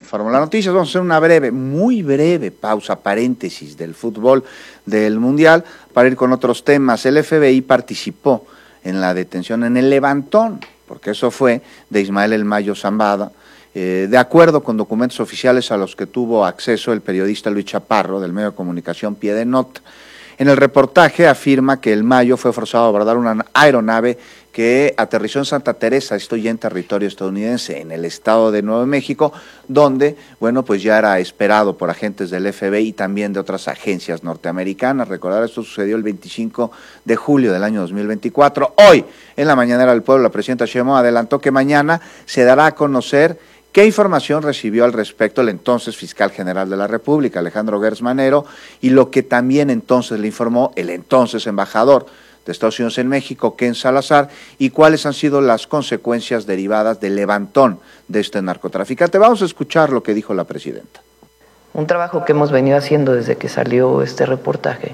Fórmula Noticias. Vamos a hacer una breve, muy breve pausa, paréntesis del fútbol del Mundial para ir con otros temas. El FBI participó en la detención, en el levantón, porque eso fue de Ismael El Mayo Zambada, de acuerdo con documentos oficiales a los que tuvo acceso el periodista Luis Chaparro del medio de comunicación Pie de Nota. En el reportaje afirma que El Mayo fue forzado a abordar una aeronave que aterrizó en Santa Teresa, esto ya en territorio estadounidense, en el estado de Nuevo México, donde, bueno, pues ya era esperado por agentes del FBI y también de otras agencias norteamericanas. Recordar, esto sucedió el 25 de julio del año 2024. Hoy, en la mañanera del pueblo, la presidenta Sheinbaum adelantó que mañana se dará a conocer qué información recibió al respecto el entonces fiscal general de la República, Alejandro Gertz Manero, y lo que también entonces le informó el entonces embajador de Estados Unidos en México, Ken Salazar, y cuáles han sido las consecuencias derivadas del levantón de este narcotraficante. Vamos a escuchar lo que dijo la presidenta. Un trabajo que hemos venido haciendo desde que salió este reportaje,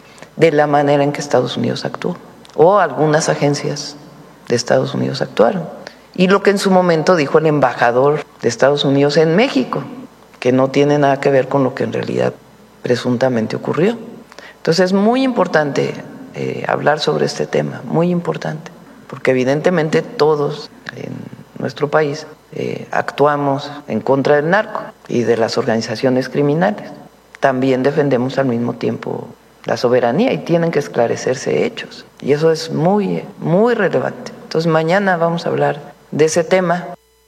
de la manera en que Estados Unidos actuó, o algunas agencias de Estados Unidos actuaron, y lo que en su momento dijo el embajador de Estados Unidos en México, que no tiene nada que ver con lo que en realidad presuntamente ocurrió. Entonces es muy importante hablar sobre este tema, muy importante, porque evidentemente todos en nuestro país actuamos en contra del narco y de las organizaciones criminales. También defendemos al mismo tiempo la soberanía y tienen que esclarecerse hechos, y eso es muy, muy relevante. Entonces mañana vamos a hablar de ese tema.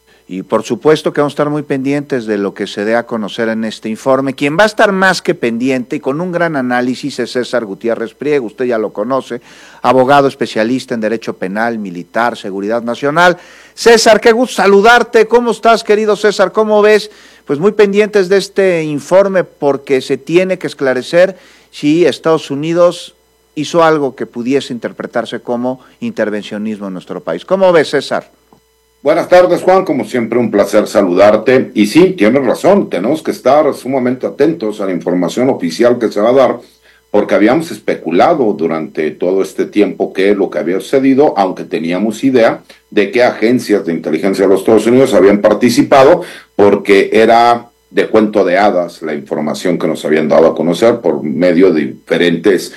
Y por supuesto que vamos a estar muy pendientes de lo que se dé a conocer en este informe. Quien va a estar más que pendiente y con un gran análisis es César Gutiérrez Priego, usted ya lo conoce, abogado especialista en Derecho Penal, Militar, Seguridad Nacional. César, qué gusto saludarte, ¿cómo estás, querido César? ¿Cómo ves? Pues muy pendientes de este informe porque se tiene que esclarecer si Estados Unidos hizo algo que pudiese interpretarse como intervencionismo en nuestro país. ¿Cómo ves, César? Buenas tardes, Juan, como siempre un placer saludarte, y sí, tienes razón, tenemos que estar sumamente atentos a la información oficial que se va a dar, porque habíamos especulado durante todo este tiempo que lo que había sucedido, aunque teníamos idea de que agencias de inteligencia de los Estados Unidos habían participado, porque era de cuento de hadas la información que nos habían dado a conocer por medio de diferentes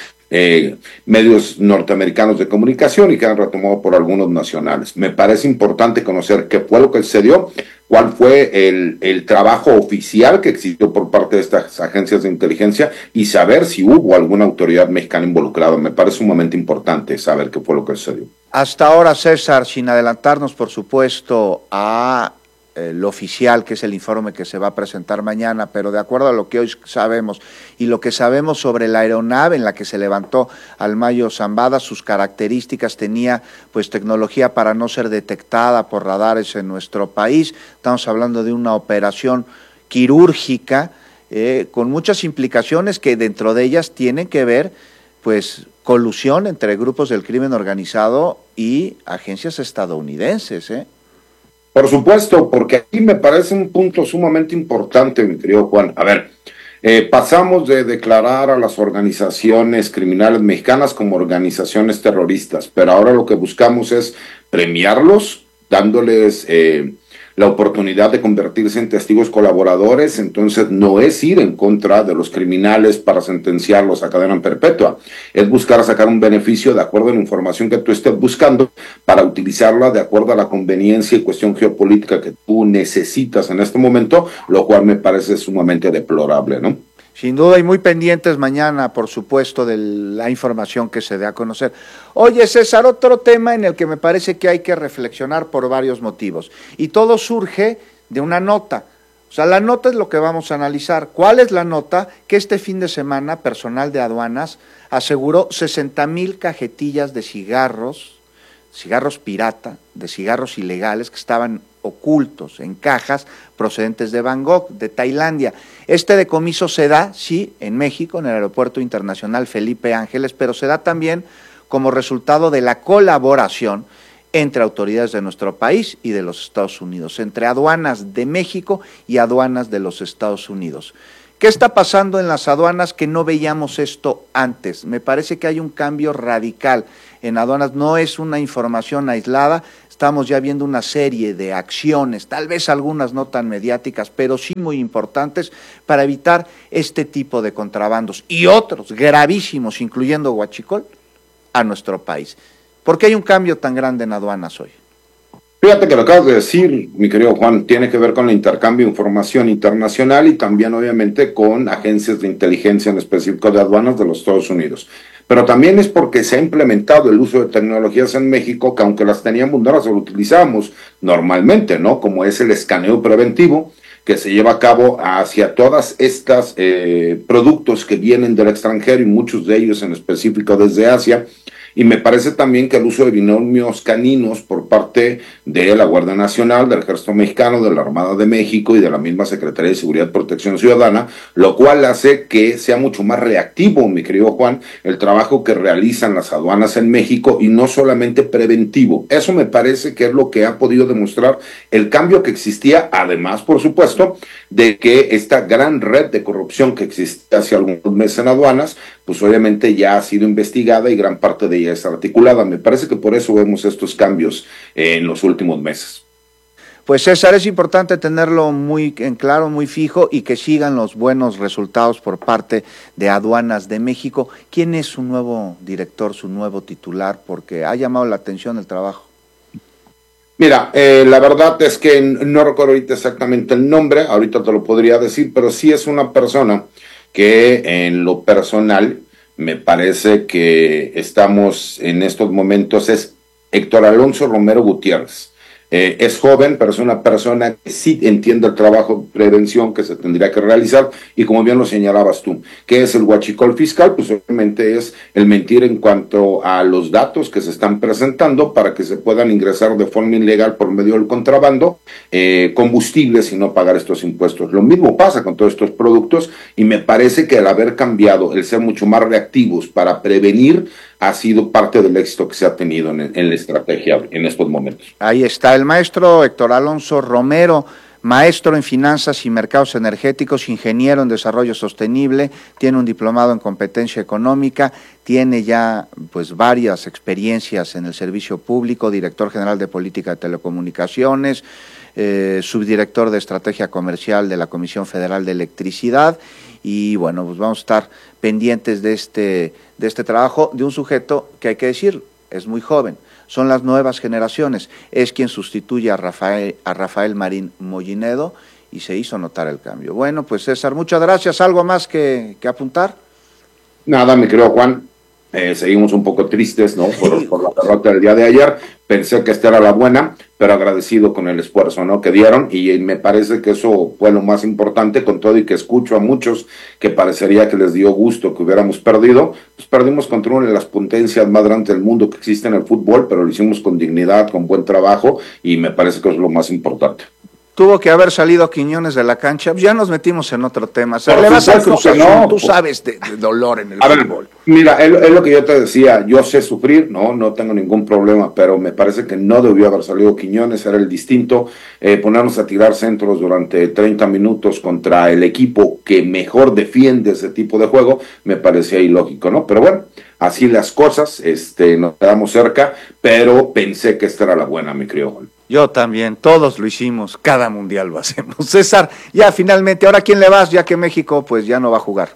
medios norteamericanos de comunicación y que han retomado por algunos nacionales. Me parece importante conocer qué fue lo que sucedió, cuál fue el trabajo oficial que existió por parte de estas agencias de inteligencia y saber si hubo alguna autoridad mexicana involucrada. Me parece sumamente importante saber qué fue lo que sucedió. Hasta ahora, César, sin adelantarnos, por supuesto, a lo oficial, que es el informe que se va a presentar mañana, pero de acuerdo a lo que hoy sabemos y lo que sabemos sobre la aeronave en la que se levantó Al Mayo Zambada, sus características, tenía pues tecnología para no ser detectada por radares en nuestro país. Estamos hablando de una operación quirúrgica con muchas implicaciones que dentro de ellas tienen que ver pues colusión entre grupos del crimen organizado y agencias estadounidenses, Por supuesto, porque aquí me parece un punto sumamente importante, mi querido Juan. A ver, pasamos de declarar a las organizaciones criminales mexicanas como organizaciones terroristas, pero ahora lo que buscamos es premiarlos, dándoles la oportunidad de convertirse en testigos colaboradores. Entonces no es ir en contra de los criminales para sentenciarlos a cadena perpetua, es buscar sacar un beneficio de acuerdo a la información que tú estés buscando para utilizarla de acuerdo a la conveniencia y cuestión geopolítica que tú necesitas en este momento, lo cual me parece sumamente deplorable, ¿no? Sin duda, y muy pendientes mañana, por supuesto, de la información que se dé a conocer. Oye, César, otro tema en el que me parece que hay que reflexionar por varios motivos, y todo surge de una nota. O sea, la nota es lo que vamos a analizar. ¿Cuál es la nota? Que este fin de semana, personal de aduanas aseguró 60,000 cajetillas de cigarros pirata, de cigarros ilegales que estaban ocultos en cajas procedentes de Bangkok, de Tailandia. Este decomiso se da, sí, en México, en el Aeropuerto Internacional Felipe Ángeles, pero se da también como resultado de la colaboración entre autoridades de nuestro país y de los Estados Unidos, entre aduanas de México y aduanas de los Estados Unidos. ¿Qué está pasando en las aduanas que no veíamos esto antes? Me parece que hay un cambio radical en aduanas, no es una información aislada, Estamos ya viendo una serie de acciones, tal vez algunas no tan mediáticas, pero sí muy importantes para evitar este tipo de contrabandos y otros gravísimos, incluyendo huachicol, a nuestro país. ¿Por qué hay un cambio tan grande en aduanas hoy? Fíjate que lo acabas de decir, mi querido Juan, tiene que ver con el intercambio de información internacional y también obviamente con agencias de inteligencia en específico de aduanas de los Estados Unidos. Pero también es porque se ha implementado el uso de tecnologías en México que aunque las teníamos no las utilizábamos normalmente, ¿no? Como es el escaneo preventivo que se lleva a cabo hacia todas estas productos que vienen del extranjero y muchos de ellos en específico desde Asia. Y me parece también que el uso de binomios caninos por parte de la Guardia Nacional, del Ejército Mexicano, de la Armada de México y de la misma Secretaría de Seguridad y Protección Ciudadana, lo cual hace que sea mucho más reactivo, mi querido Juan, el trabajo que realizan las aduanas en México y no solamente preventivo. Eso me parece que es lo que ha podido demostrar el cambio que existía, además, por supuesto, de que esta gran red de corrupción que existía hace algunos meses en aduanas, pues obviamente ya ha sido investigada y gran parte de ella está articulada. Me parece que por eso vemos estos cambios en los últimos meses. Pues César, es importante tenerlo muy en claro, muy fijo y que sigan los buenos resultados por parte de Aduanas de México. ¿Quién es su nuevo director, su nuevo titular? Porque ha llamado la atención el trabajo. Mira, la verdad es que no recuerdo ahorita exactamente el nombre, ahorita te lo podría decir, pero sí es una persona que en lo personal me parece que estamos en estos momentos, es Héctor Alonso Romero Gutiérrez. Es joven, pero es una persona que sí entiende el trabajo de prevención que se tendría que realizar y como bien lo señalabas tú, ¿qué es el huachicol fiscal? Pues obviamente es el mentir en cuanto a los datos que se están presentando para que se puedan ingresar de forma ilegal por medio del contrabando combustibles y no pagar estos impuestos. Lo mismo pasa con todos estos productos y me parece que al haber cambiado, el ser mucho más reactivos para prevenir, ha sido parte del éxito que se ha tenido en la estrategia en estos momentos. Ahí está el maestro Héctor Alonso Romero, maestro en finanzas y mercados energéticos, ingeniero en desarrollo sostenible, tiene un diplomado en competencia económica, tiene ya pues varias experiencias en el servicio público, director general de política de telecomunicaciones, subdirector de estrategia comercial de la Comisión Federal de Electricidad y bueno, pues vamos a estar pendientes de este trabajo de un sujeto que hay que decir, es muy joven, son las nuevas generaciones, es quien sustituye a Rafael Marín Mollinedo y se hizo notar el cambio. Bueno, pues César, muchas gracias, ¿algo más que apuntar? Nada, mi querido Juan, seguimos un poco tristes, ¿no? Por la derrota del día de ayer, pensé que esta era la buena, pero agradecido con el esfuerzo, ¿no? Que dieron y me parece que eso fue lo más importante con todo y que escucho a muchos que parecería que les dio gusto que hubiéramos perdido, pues perdimos contra una de las potencias más grandes del mundo que existe en el fútbol, pero lo hicimos con dignidad, con buen trabajo y me parece que es lo más importante. Tuvo que haber salido Quiñones de la cancha, ya nos metimos en otro tema. Le vas al Cruz Azul, no, tú sabes de dolor en el fútbol. Mira, es lo que yo te decía, yo sé sufrir, no tengo ningún problema, pero me parece que no debió haber salido Quiñones, era el distinto, ponernos a tirar centros durante 30 minutos contra el equipo que mejor defiende ese tipo de juego, me parecía ilógico, ¿no? Pero bueno, así las cosas, nos quedamos cerca, pero pensé que esta era la buena, mi querido Juan. Yo también, todos lo hicimos, cada mundial lo hacemos. César, ya finalmente, ¿ahora quién le vas? Ya que México pues ya no va a jugar.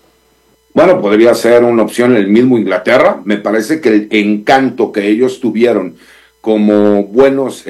Bueno, podría ser una opción el mismo Inglaterra. Me parece que el encanto que ellos tuvieron como buenos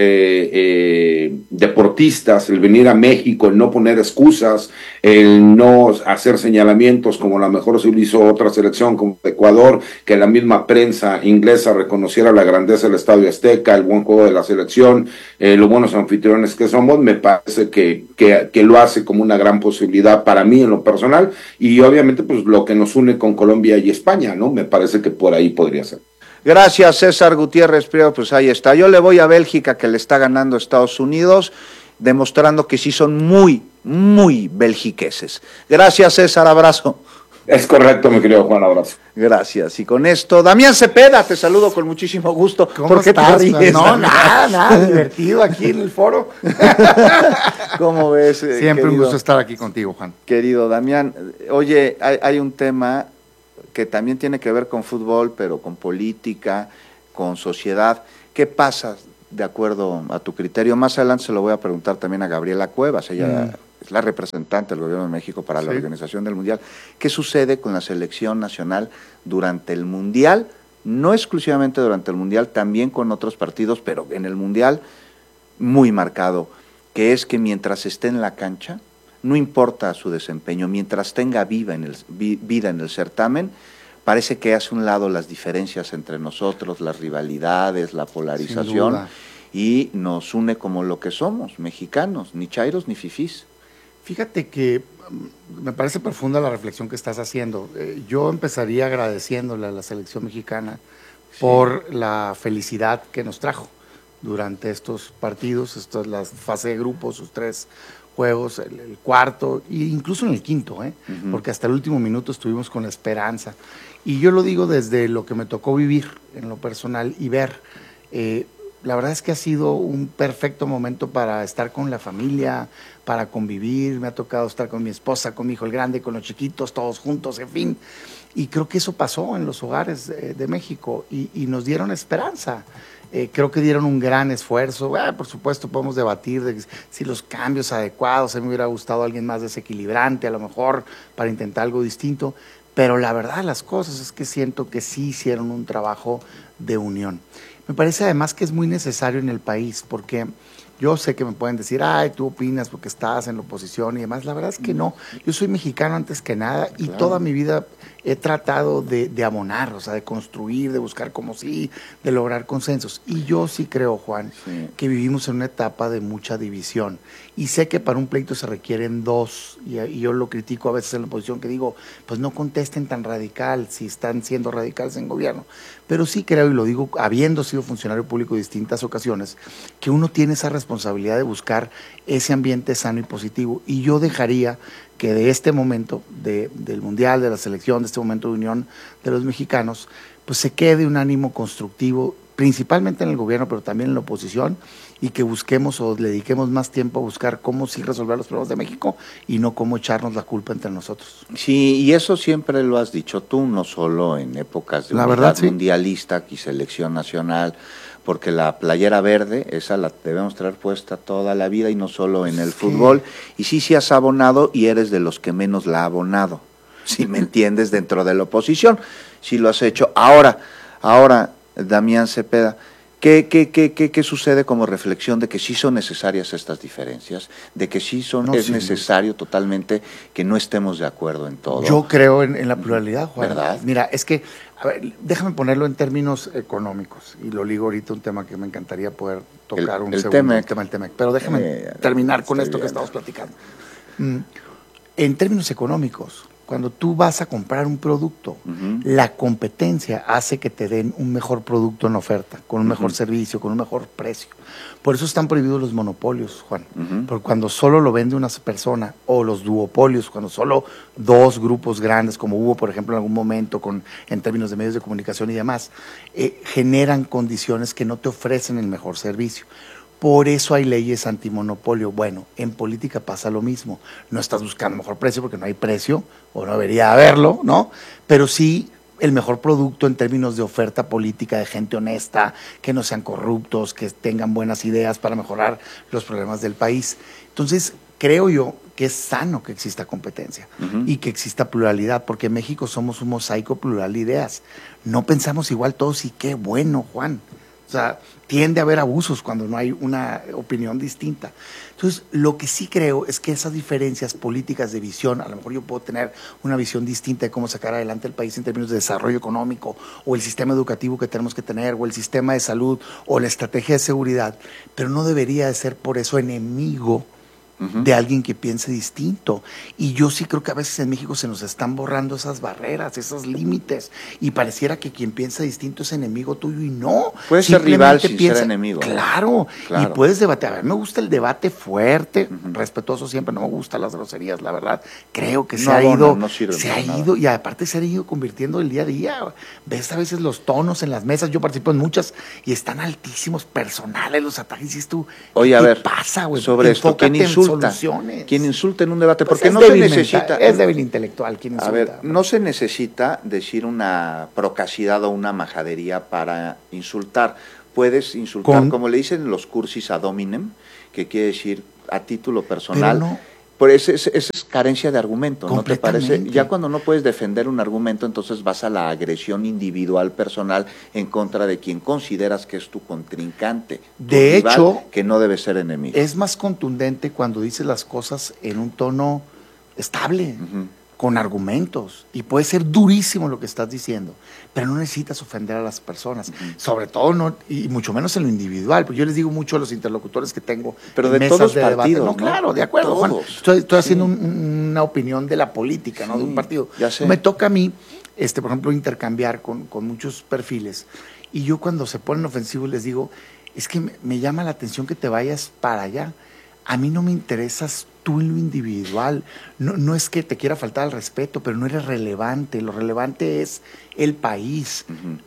deportistas, el venir a México, el no poner excusas, el no hacer señalamientos como a lo mejor se hizo otra selección como Ecuador, que la misma prensa inglesa reconociera la grandeza del Estadio Azteca, el buen juego de la selección, los buenos anfitriones que somos, me parece que lo hace como una gran posibilidad para mí en lo personal y obviamente pues lo que nos une con Colombia y España, ¿no? Me parece que por ahí podría ser. Gracias, César Gutiérrez Priego, pues ahí está. Yo le voy a Bélgica, que le está ganando a Estados Unidos, demostrando que sí son muy, muy belgiqueses. Gracias, César, abrazo. Es correcto, mi querido Juan, abrazo. Gracias. Y con esto, Damián Cepeda, te saludo con muchísimo gusto. ¿Cómo estás? No, nada, divertido aquí en el foro. ¿Cómo ves? Siempre un gusto estar aquí contigo, Juan. Querido Damián, oye, hay un tema que también tiene que ver con fútbol, pero con política, con sociedad. ¿Qué pasa de acuerdo a tu criterio. Más adelante se lo voy a preguntar también a Gabriela Cuevas, ella es la representante del Gobierno de México para la organización del Mundial. ¿Qué sucede con la selección nacional durante el Mundial? No exclusivamente durante el Mundial, también con otros partidos, pero en el Mundial muy marcado, que es que mientras esté en la cancha, no importa su desempeño, mientras tenga vida en el certamen, parece que hace un lado las diferencias entre nosotros, las rivalidades, la polarización, y nos une como lo que somos, mexicanos, ni chairos ni fifís. Fíjate que me parece profunda la reflexión que estás haciendo. Yo empezaría agradeciéndole a la selección mexicana por la felicidad que nos trajo durante estos partidos, esta es la fase de grupos, sus 3 juegos, el cuarto, e incluso en el quinto, porque hasta el último minuto estuvimos con la esperanza. Y yo lo digo desde lo que me tocó vivir en lo personal y ver. La verdad es que ha sido un perfecto momento para estar con la familia, para convivir. Me ha tocado estar con mi esposa, con mi hijo el grande, con los chiquitos, todos juntos, en fin. Y creo que eso pasó en los hogares de México y nos dieron esperanza. Creo que dieron un gran esfuerzo. Por supuesto, podemos debatir de si los cambios adecuados, a mí me hubiera gustado alguien más desequilibrante, a lo mejor, para intentar algo distinto. Pero la verdad de las cosas es que siento que sí hicieron un trabajo de unión. Me parece además que es muy necesario en el país, porque yo sé que me pueden decir, ay, tú opinas porque estás en la oposición y demás. La verdad es que no. Yo soy mexicano antes que nada y toda mi vida he tratado de abonar, o sea, de construir, de buscar como sí, de lograr consensos. Y yo sí creo, Juan, que vivimos en una etapa de mucha división. Y sé que para un pleito se requieren 2, y yo lo critico a veces en la oposición, que digo, pues no contesten tan radical si están siendo radicales en gobierno. Pero sí creo, y lo digo habiendo sido funcionario público en distintas ocasiones, que uno tiene esa responsabilidad de buscar ese ambiente sano y positivo. Y yo dejaría que de este momento del Mundial, de la selección, de este momento de unión de los mexicanos, pues se quede un ánimo constructivo, principalmente en el gobierno, pero también en la oposición, y que busquemos o le dediquemos más tiempo a buscar cómo sí resolver los problemas de México y no cómo echarnos la culpa entre nosotros. Sí, y eso siempre lo has dicho tú, no solo en épocas de unidad mundialista y selección nacional, porque la playera verde, esa la debemos traer puesta toda la vida y no solo en el fútbol. Y sí has abonado y eres de los que menos la ha abonado, si me entiendes, dentro de la oposición. Sí lo has hecho. Ahora, Damián Cepeda, ¿qué sucede como reflexión de que sí son necesarias estas diferencias? De que es necesario totalmente que no estemos de acuerdo en todo. Yo creo en la pluralidad, Juan. ¿Verdad? Mira, es que, a ver, déjame ponerlo en términos económicos, y lo ligo ahorita, un tema que me encantaría poder tocar el tema del Temec, pero déjame terminar con esto que estamos platicando. En términos económicos, cuando tú vas a comprar un producto, la competencia hace que te den un mejor producto en oferta, con un mejor servicio, con un mejor precio. Por eso están prohibidos los monopolios, Juan. Porque cuando solo lo vende una persona, o los duopolios, cuando solo 2 grupos grandes, como hubo, por ejemplo, en algún momento en términos de medios de comunicación y demás, generan condiciones que no te ofrecen el mejor servicio. Por eso hay leyes antimonopolio. Bueno, en política pasa lo mismo. No estás buscando mejor precio porque no hay precio, o no debería haberlo, ¿no? Pero sí el mejor producto en términos de oferta política, de gente honesta, que no sean corruptos, que tengan buenas ideas para mejorar los problemas del país. Entonces, creo yo que es sano que exista competencia y que exista pluralidad, porque en México somos un mosaico plural de ideas. No pensamos igual todos, y qué bueno, Juan. O sea, tiende a haber abusos cuando no hay una opinión distinta. Entonces, lo que sí creo es que esas diferencias políticas de visión, a lo mejor yo puedo tener una visión distinta de cómo sacar adelante el país en términos de desarrollo económico, o el sistema educativo que tenemos que tener, o el sistema de salud, o la estrategia de seguridad, pero no debería de ser por eso enemigo de alguien que piense distinto. Y yo sí creo que a veces en México se nos están borrando esas barreras, esos límites, y pareciera que quien piensa distinto es enemigo tuyo, y no. Puede ser rival sin ser enemigo. Claro, y puedes debatir. A ver, me gusta el debate fuerte, respetuoso siempre, no me gustan las groserías, la verdad. Creo que se ha ido, y aparte se ha ido convirtiendo el día a día. Ves a veces los tonos en las mesas, yo participo en muchas, y están altísimos, personales los ataques, y dices tú, oye, ¿qué pasa, güey? Sobre esto, ¿quién insulta? Quien insulta en un debate, porque no se necesita. Es débil intelectual quien insulta. A ver, no se necesita decir una procacidad o una majadería para insultar. puedes insultar, como le dicen los cursis ad hominem, que quiere decir a título personal. Pero no. Por esa es carencia de argumento, ¿no te parece? Ya cuando no puedes defender un argumento, entonces vas a la agresión individual, personal, en contra de quien consideras que es tu contrincante. De hecho, que no debe ser enemigo. Es más contundente cuando dices las cosas en un tono estable, con argumentos, y puede ser durísimo lo que estás diciendo, pero no necesitas ofender a las personas, sobre todo no, y mucho menos en lo individual, porque yo les digo mucho a los interlocutores que tengo, pero de todos los partidos, no, claro, de acuerdo, Juan, estoy haciendo una opinión de la política, ¿no? De un partido. Ya sé. Me toca a mí, por ejemplo, intercambiar con muchos perfiles, y yo cuando se ponen ofensivos les digo, es que me llama la atención que te vayas para allá. A mí no me interesas tú en lo individual, no es que te quiera faltar el respeto, pero no eres relevante, lo relevante es el país.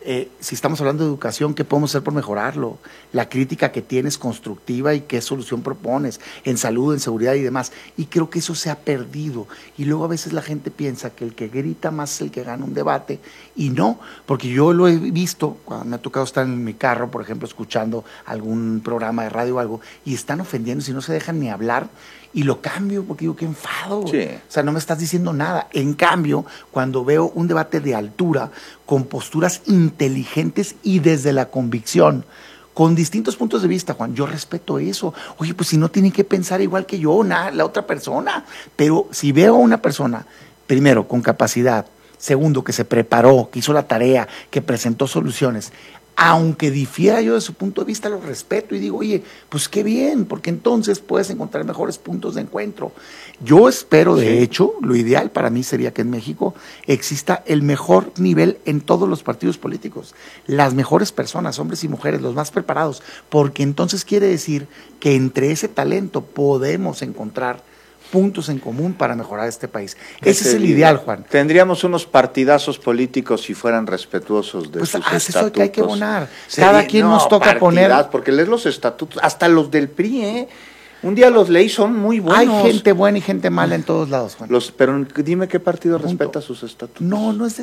Si estamos hablando de educación, ¿qué podemos hacer por mejorarlo? La crítica que tienes constructiva y qué solución propones, en salud, en seguridad y demás. Y creo que eso se ha perdido. Y luego a veces la gente piensa que el que grita más es el que gana un debate, y no, porque yo lo he visto, cuando me ha tocado estar en mi carro, por ejemplo, escuchando algún programa de radio o algo, y están ofendiendo, si no se dejan ni hablar, y lo cambio porque digo, qué enfado. Sí. O sea, no me estás diciendo nada. En cambio, cuando veo un debate de altura, con posturas inteligentes y desde la convicción, con distintos puntos de vista, Juan, yo respeto eso. Oye, pues si no tienen que pensar igual que yo, la otra persona. Pero si veo a una persona, primero, con capacidad, segundo, que se preparó, que hizo la tarea, que presentó soluciones, aunque difiera yo de su punto de vista, lo respeto y digo, oye, pues qué bien, porque entonces puedes encontrar mejores puntos de encuentro. Yo espero, de hecho, lo ideal para mí sería que en México exista el mejor nivel en todos los partidos políticos, las mejores personas, hombres y mujeres, los más preparados, porque entonces quiere decir que entre ese talento podemos encontrar puntos en común para mejorar este país. Ese es el ideal, Juan. Tendríamos unos partidazos políticos si fueran respetuosos de sus estatutos. Eso que hay que abonar. Cada quien nos toca poner... Porque lees los estatutos, hasta los del PRI, un día los leí, son muy buenos. Hay gente buena y gente mala en todos lados, Juan. Pero dime qué partido respeta sus estatutos. No es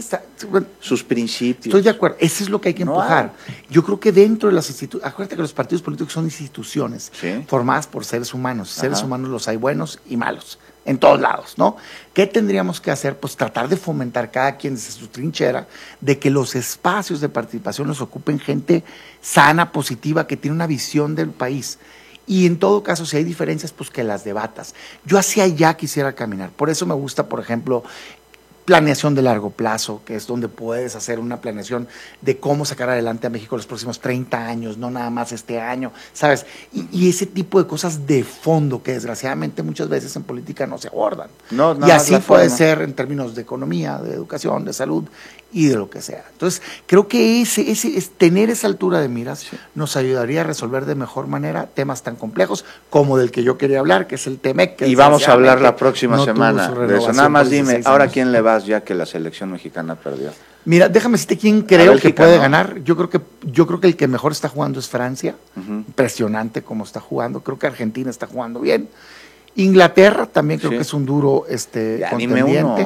sus principios. Estoy de acuerdo, eso es lo que hay que empujar. Yo creo que dentro de las instituciones, acuérdate que los partidos políticos son instituciones formadas por seres humanos. Seres humanos los hay buenos y malos, en todos lados, ¿no? ¿Qué tendríamos que hacer? Pues tratar de fomentar cada quien desde su trinchera, de que los espacios de participación los ocupen gente sana, positiva, que tiene una visión del país. Y en todo caso, si hay diferencias, pues que las debatas. Yo hacia allá quisiera caminar. Por eso me gusta, por ejemplo, planeación de largo plazo, que es donde puedes hacer una planeación de cómo sacar adelante a México los próximos 30 años, no nada más este año, ¿sabes? Y ese tipo de cosas de fondo que desgraciadamente muchas veces en política no se abordan. Y así puede ser en términos de economía, de educación, de salud y de lo que sea. Entonces, creo que tener esa altura de miras nos ayudaría a resolver de mejor manera temas tan complejos como del que yo quería hablar, que es el TEMEC. Y vamos a hablar la próxima semana de eso. Nada más dime, ahora quién le vas ya que la selección mexicana perdió. Mira, déjame decirte quién creo que puede ganar. Yo creo que el que mejor está jugando es Francia. Impresionante cómo está jugando. Creo que Argentina está jugando bien. Inglaterra también creo que es un duro contendiente.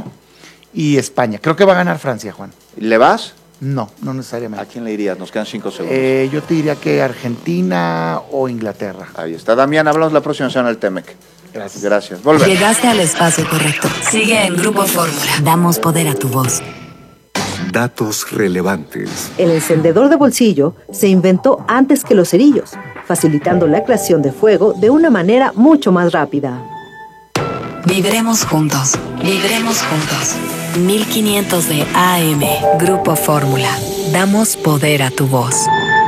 Y España. Creo que va a ganar Francia, Juan. ¿Le vas? No necesariamente. ¿A quién le irías? Nos quedan 5 segundos. Yo te diría que Argentina o Inglaterra. Ahí está. Damián, hablamos la próxima semana del TEMEC. Gracias. Volver. Llegaste al espacio correcto. Sigue en Grupo Fórmula. Damos poder a tu voz. Datos relevantes. El encendedor de bolsillo se inventó antes que los cerillos, facilitando la creación de fuego de una manera mucho más rápida. Viviremos juntos. 1500 de AM. Grupo Fórmula. Damos poder a tu voz.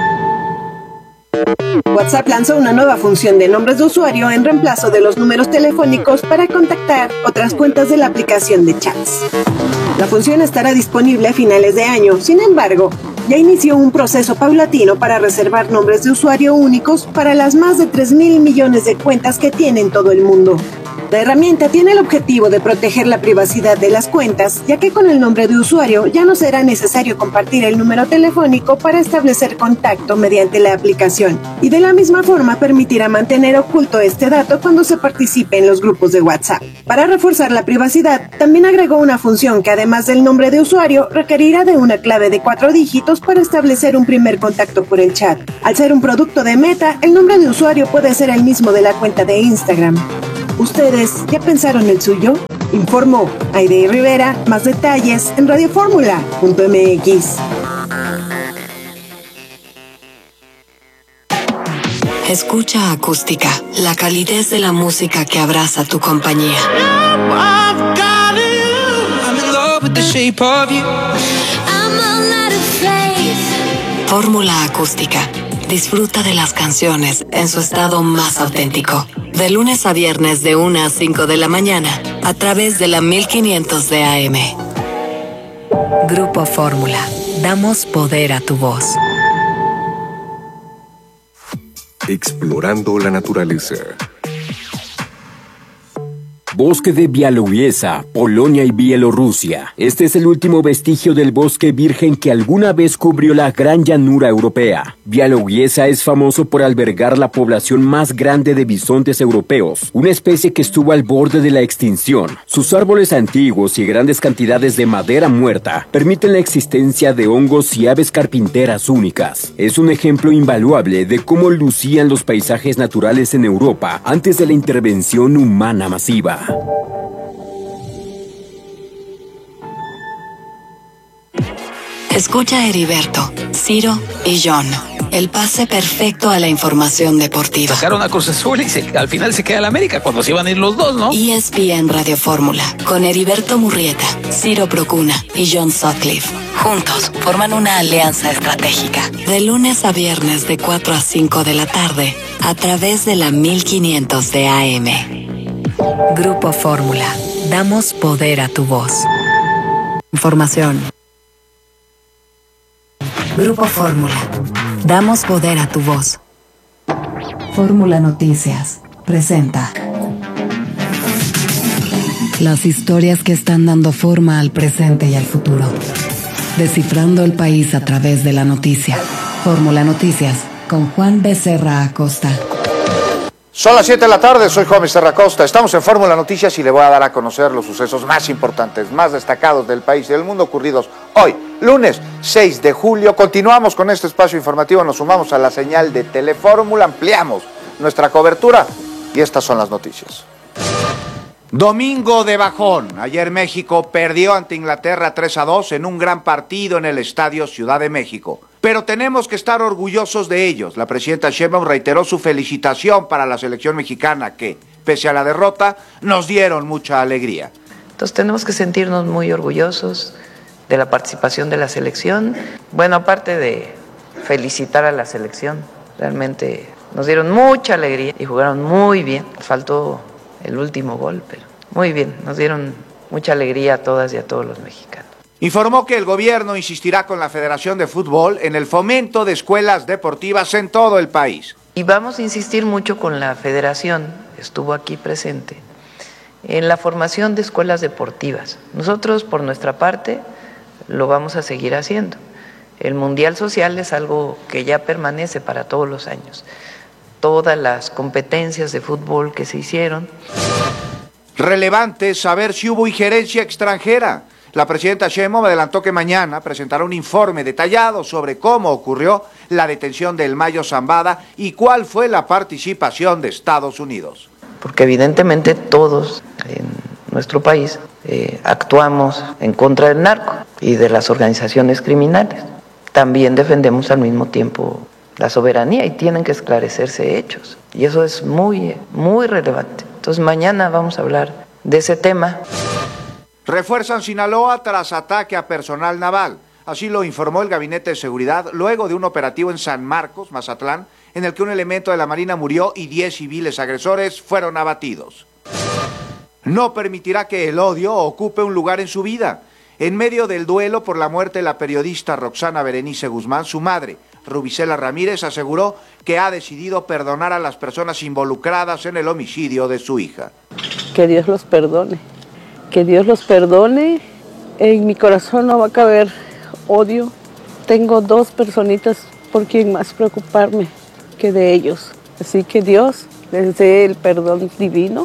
WhatsApp lanzó una nueva función de nombres de usuario en reemplazo de los números telefónicos para contactar otras cuentas de la aplicación de chats. La función estará disponible a finales de año. Sin embargo, ya inició un proceso paulatino para reservar nombres de usuario únicos para las más de 3,000 millones de cuentas que tiene en todo el mundo. La herramienta tiene el objetivo de proteger la privacidad de las cuentas, ya que con el nombre de usuario ya no será necesario compartir el número telefónico para establecer contacto mediante la aplicación, y de la misma forma permitirá mantener oculto este dato cuando se participe en los grupos de WhatsApp. Para reforzar la privacidad, también agregó una función que además del nombre de usuario requerirá de una clave de 4 dígitos para establecer un primer contacto por el chat. Al ser un producto de Meta, el nombre de usuario puede ser el mismo de la cuenta de Instagram. ¿Ustedes ya pensaron el suyo? Informó Aide Rivera. Más detalles en radioformula.mx. Escucha Acústica, la calidez de la música que abraza tu compañía. Fórmula Acústica. Disfruta de las canciones en su estado más auténtico. De lunes a viernes de 1 a 5 de la mañana a través de la 1500 de AM. Grupo Fórmula. Damos poder a tu voz. Explorando la naturaleza. Bosque de Białowieża, Polonia y Bielorrusia. Este es el último vestigio del bosque virgen que alguna vez cubrió la gran llanura europea. Białowieża es famoso por albergar la población más grande de bisontes europeos, una especie que estuvo al borde de la extinción. Sus árboles antiguos y grandes cantidades de madera muerta permiten la existencia de hongos y aves carpinteras únicas. Es un ejemplo invaluable de cómo lucían los paisajes naturales en Europa antes de la intervención humana masiva. Escucha a Heriberto, Ciro y John. El pase perfecto a la información deportiva. Sacaron a Cruz Azul y al final se queda el América cuando se iban a ir los dos, ¿no? ESPN Radio Fórmula, con Heriberto Murrieta, Ciro Procuna y John Sutcliffe. Juntos forman una alianza estratégica. De lunes a viernes de 4 a 5 de la tarde, a través de la 1500 de AM. Grupo Fórmula. Damos poder a tu voz. Información. Grupo Fórmula. Damos poder a tu voz. Fórmula Noticias presenta las historias que están dando forma al presente y al futuro. Descifrando el país a través de la noticia. Fórmula Noticias con Juan Becerra Acosta. Son las 7 de la tarde, soy Juan Becerra Acosta. Estamos en Fórmula Noticias y le voy a dar a conocer los sucesos más importantes, más destacados del país y del mundo ocurridos hoy, lunes 6 de julio. Continuamos con este espacio informativo, nos sumamos a la señal de Telefórmula, ampliamos nuestra cobertura y estas son las noticias. Domingo de bajón. Ayer México perdió ante Inglaterra 3-2 en un gran partido en el Estadio Ciudad de México. Pero tenemos que estar orgullosos de ellos. La presidenta Sheinbaum reiteró su felicitación para la selección mexicana que, pese a la derrota, nos dieron mucha alegría. Entonces tenemos que sentirnos muy orgullosos de la participación de la selección. Bueno, aparte de felicitar a la selección, realmente nos dieron mucha alegría y jugaron muy bien. Faltó el último gol, pero muy bien, nos dieron mucha alegría a todas y a todos los mexicanos. Informó que el gobierno insistirá con la Federación de Fútbol en el fomento de escuelas deportivas en todo el país. Y vamos a insistir mucho con la Federación, estuvo aquí presente, en la formación de escuelas deportivas. Nosotros, por nuestra parte, lo vamos a seguir haciendo. El Mundial Social es algo que ya permanece para todos los años. Todas las competencias de fútbol que se hicieron. Relevante saber si hubo injerencia extranjera. La presidenta Sheinbaum adelantó que mañana presentará un informe detallado sobre cómo ocurrió la detención del Mayo Zambada y cuál fue la participación de Estados Unidos. Porque evidentemente todos en nuestro país actuamos en contra del narco y de las organizaciones criminales. También defendemos al mismo tiempo la soberanía y tienen que esclarecerse hechos. Y eso es muy, muy relevante. Entonces mañana vamos a hablar de ese tema. Refuerzan Sinaloa tras ataque a personal naval. Así lo informó el Gabinete de Seguridad luego de un operativo en San Marcos, Mazatlán, en el que un elemento de la Marina murió y 10 civiles agresores fueron abatidos. No permitirá que el odio ocupe un lugar en su vida. En medio del duelo por la muerte de la periodista Roxana Berenice Guzmán, su madre, Rubicela Ramírez, aseguró que ha decidido perdonar a las personas involucradas en el homicidio de su hija. Que Dios los perdone. Que Dios los perdone. En mi corazón no va a caber odio. Tengo 2 personitas por quien más preocuparme que de ellos. Así que Dios les dé el perdón divino.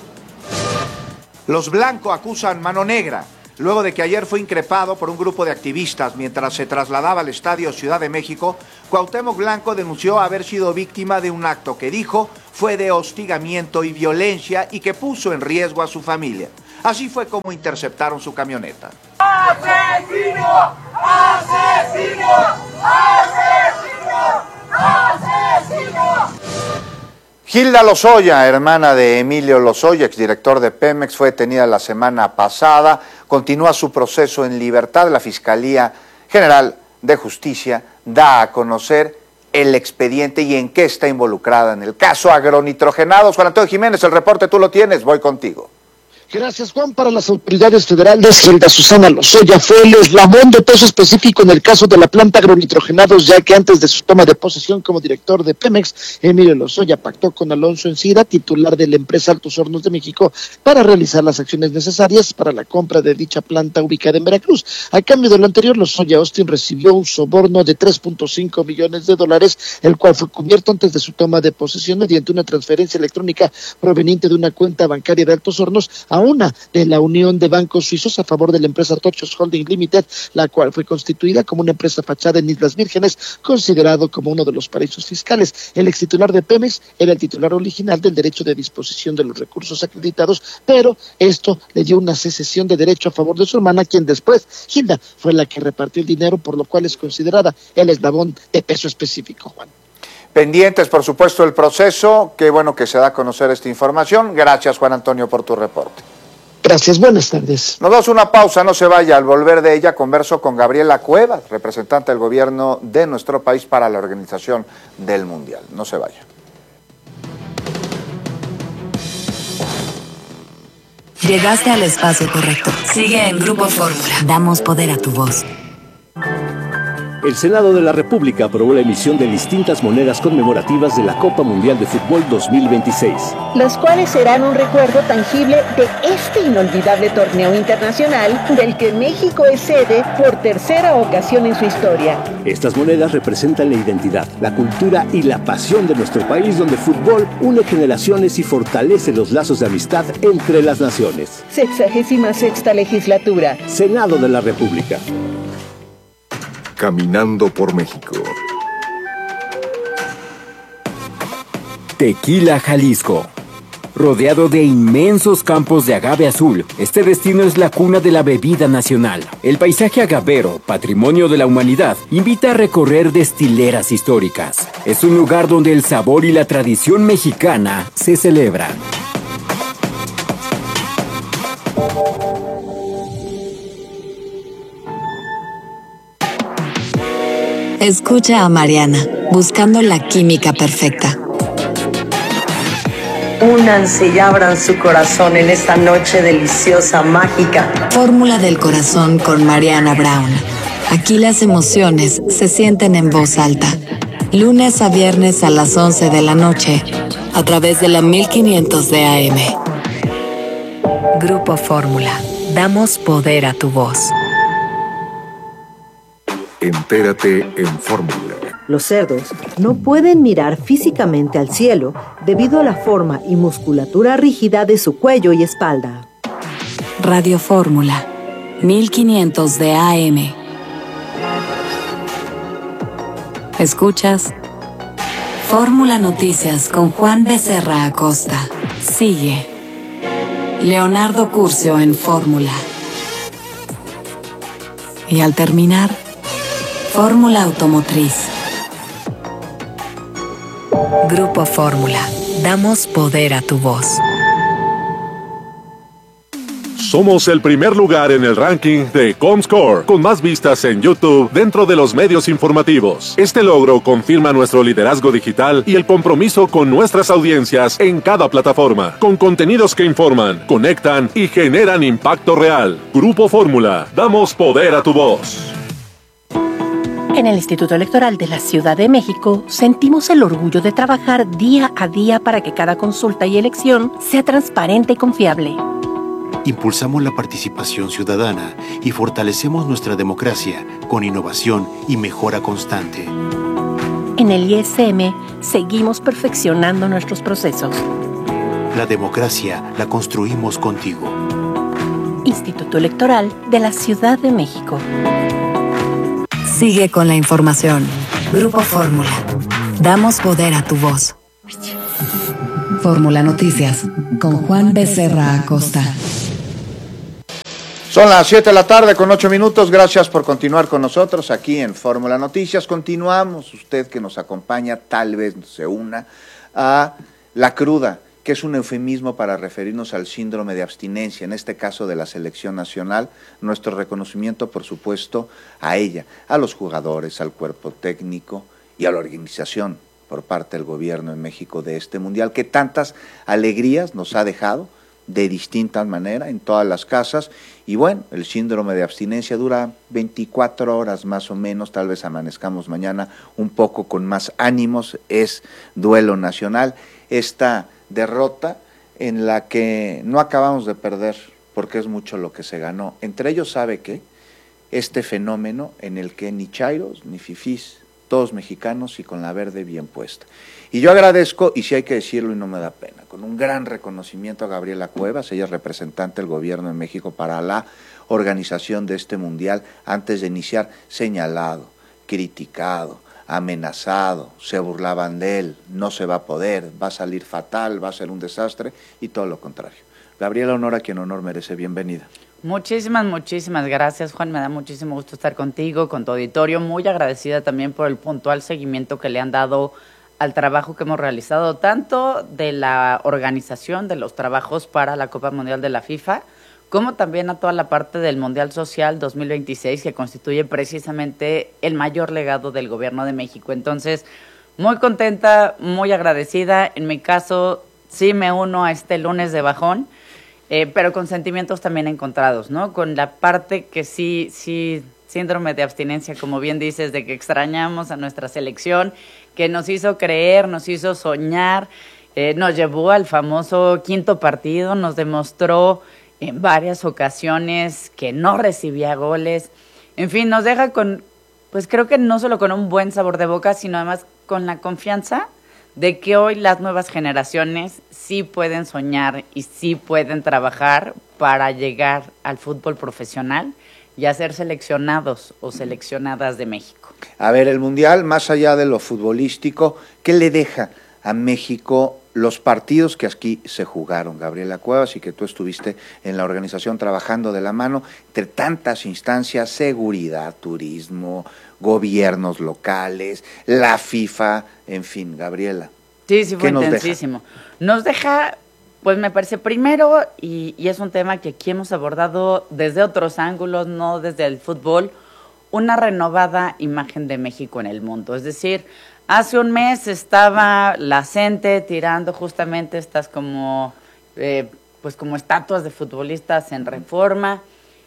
Los Blanco acusan mano negra, luego de que ayer fue increpado por un grupo de activistas mientras se trasladaba al Estadio Ciudad de México. Cuauhtémoc Blanco denunció haber sido víctima de un acto que dijo fue de hostigamiento y violencia y que puso en riesgo a su familia. Así fue como interceptaron su camioneta. ¡Asesino! ¡Asesino! ¡Asesino! ¡Asesino! Gilda Lozoya, hermana de Emilio Lozoya, exdirector de Pemex, fue detenida la semana pasada. Continúa su proceso en libertad. La Fiscalía General de Justicia da a conocer el expediente y en qué está involucrada en el caso agronitrogenados. Juan Antonio Jiménez, el reporte tú lo tienes, voy contigo. Gracias, Juan. Para las autoridades federales, Gilda Susana Lozoya fue el eslabón de peso específico en el caso de la planta agronitrogenados, ya que antes de su toma de posesión como director de Pemex, Emilio Lozoya pactó con Alonso Encira, titular de la empresa Altos Hornos de México, para realizar las acciones necesarias para la compra de dicha planta ubicada en Veracruz. A cambio de lo anterior, Lozoya Austin recibió un soborno de $3.5 millones, el cual fue cubierto antes de su toma de posesión mediante una transferencia electrónica proveniente de una cuenta bancaria de Altos Hornos a una de la unión de bancos suizos a favor de la empresa Tochos Holding Limited, la cual fue constituida como una empresa fachada en Islas Vírgenes, considerado como uno de los paraísos fiscales. El extitular de Pemex era el titular original del derecho de disposición de los recursos acreditados, pero esto le dio una secesión de derecho a favor de su hermana, quien después, Gilda, fue la que repartió el dinero, por lo cual es considerada el eslabón de peso específico, Juan. Pendientes, por supuesto, el proceso. Qué bueno que se da a conocer esta información. Gracias, Juan Antonio, por tu reporte. Gracias, buenas tardes. Nos damos una pausa, no se vaya. Al volver de ella, converso con Gabriela Cuevas, representante del gobierno de nuestro país para la organización del Mundial. No se vaya. Llegaste al espacio correcto. Sigue en Grupo Fórmula. Damos poder a tu voz. El Senado de la República aprobó la emisión de distintas monedas conmemorativas de la Copa Mundial de Fútbol 2026. Las cuales serán un recuerdo tangible de este inolvidable torneo internacional del que México es sede por tercera ocasión en su historia. Estas monedas representan la identidad, la cultura y la pasión de nuestro país, donde el fútbol une generaciones y fortalece los lazos de amistad entre las naciones. 66ª legislatura. Senado de la República. Caminando por México. Tequila, Jalisco. Rodeado de inmensos campos de agave azul, este destino es la cuna de la bebida nacional. El paisaje agavero, patrimonio de la humanidad, invita a recorrer destileras históricas. Es un lugar donde el sabor y la tradición mexicana se celebran. Escucha a Mariana, buscando la química perfecta. Únanse y abran su corazón en esta noche deliciosa, mágica. Fórmula del corazón con Mariana Brown. Aquí las emociones se sienten en voz alta. Lunes a viernes a las 11 de la noche, a través de la 1500 de AM. Grupo Fórmula. Damos poder a tu voz. Entérate en Fórmula. Los cerdos no pueden mirar físicamente al cielo debido a la forma y musculatura rígida de su cuello y espalda. Radio Fórmula, 1500 de AM. ¿Escuchas? Fórmula Noticias con Juan Becerra Acosta. Sigue. Leonardo Curcio en Fórmula. Y al terminar, Fórmula Automotriz. Grupo Fórmula. Damos poder a tu voz. Somos el primer lugar en el ranking de Comscore, con más vistas en YouTube dentro de los medios informativos. Este logro confirma nuestro liderazgo digital y el compromiso con nuestras audiencias en cada plataforma, con contenidos que informan, conectan y generan impacto real. Grupo Fórmula, damos poder a tu voz. En el Instituto Electoral de la Ciudad de México, sentimos el orgullo de trabajar día a día para que cada consulta y elección sea transparente y confiable. impulsamos la participación ciudadana y fortalecemos nuestra democracia con innovación y mejora constante. En el ISM seguimos perfeccionando nuestros procesos. La democracia la construimos contigo. Instituto Electoral de la Ciudad de México. Sigue con la información. Grupo Fórmula. Damos poder a tu voz. Fórmula Noticias con Juan Becerra Acosta. Son las 7 de la tarde con 8 minutos. Gracias por continuar con nosotros aquí en Fórmula Noticias. Continuamos. Usted que nos acompaña tal vez se una a la cruda, que es un eufemismo para referirnos al síndrome de abstinencia, en este caso de la selección nacional. Nuestro reconocimiento, por supuesto, a ella, a los jugadores, al cuerpo técnico y a la organización por parte del gobierno en México de este mundial, que tantas alegrías nos ha dejado de distinta manera en todas las casas. Y bueno, el síndrome de abstinencia dura 24 horas más o menos, tal vez amanezcamos mañana un poco con más ánimos. Es duelo nacional, esta derrota en la que no acabamos de perder, porque es mucho lo que se ganó. Entre ellos, ¿sabe qué? Este fenómeno en el que ni chairos ni fifís, todos mexicanos y con la verde bien puesta. Y yo agradezco, y si hay que decirlo y no me da pena, con un gran reconocimiento a Gabriela Cuevas, ella es representante del gobierno de México para la organización de este mundial, antes de iniciar, señalado, criticado, amenazado, se burlaban de él, no se va a poder, va a salir fatal, va a ser un desastre, y todo lo contrario. Gabriela, honor a quien honor merece, bienvenida. Muchísimas gracias, Juan, me da muchísimo gusto estar contigo, con tu auditorio, muy agradecida también por el puntual seguimiento que le han dado al trabajo que hemos realizado, tanto de la organización de los trabajos para la Copa Mundial de la FIFA, como también a toda la parte del Mundial Social 2026, que constituye precisamente el mayor legado del Gobierno de México. Entonces, muy contenta, muy agradecida. En mi caso, sí me uno a este lunes de bajón, pero con sentimientos también encontrados, ¿no? Con la parte que sí, síndrome de abstinencia, como bien dices, de que extrañamos a nuestra selección, que nos hizo creer, nos hizo soñar, nos llevó al famoso quinto partido, nos demostró en varias ocasiones que no recibía goles. En fin, nos deja con, pues creo que no solo con un buen sabor de boca, sino además con la confianza de que hoy las nuevas generaciones sí pueden soñar y sí pueden trabajar para llegar al fútbol profesional y a ser seleccionados o seleccionadas de México. A ver, el Mundial, más allá de lo futbolístico, ¿qué le deja a México los partidos que aquí se jugaron, Gabriela Cuevas, y que tú estuviste en la organización trabajando de la mano entre tantas instancias, seguridad, turismo, gobiernos locales, la FIFA, en fin, Gabriela? Sí, fue intensísimo. Nos deja, pues me parece, primero, y es un tema que aquí hemos abordado desde otros ángulos, no desde el fútbol, una renovada imagen de México en el mundo. Es decir, hace un mes estaba la gente tirando justamente estas como estatuas de futbolistas en Reforma,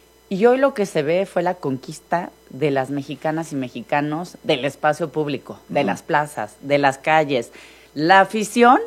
y hoy lo que se ve fue la conquista de las mexicanas y mexicanos del espacio público, de las plazas, de las calles, la afición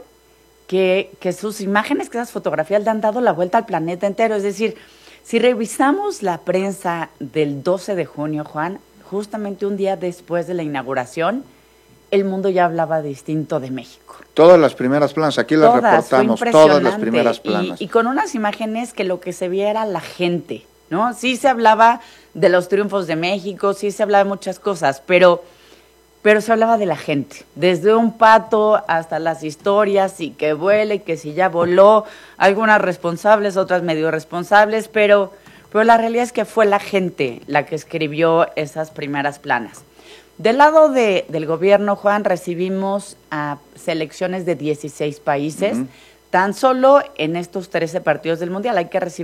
que sus imágenes, que esas fotografías le han dado la vuelta al planeta entero. Es decir, si revisamos la prensa del 12 de junio, Juan, justamente un día después de la inauguración, el mundo ya hablaba distinto de México. Todas las primeras planas, aquí las reportamos, todas las primeras planas. Y con unas imágenes que lo que se veía era la gente, ¿no? Sí se hablaba de los triunfos de México, sí se hablaba de muchas cosas, pero se hablaba de la gente, desde un pato hasta las historias, y que vuele, que si ya voló, algunas responsables, otras medio responsables, pero la realidad es que fue la gente la que escribió esas primeras planas. Del lado del gobierno, Juan, recibimos a selecciones de 16 países, tan solo en estos 13 partidos del Mundial. Hay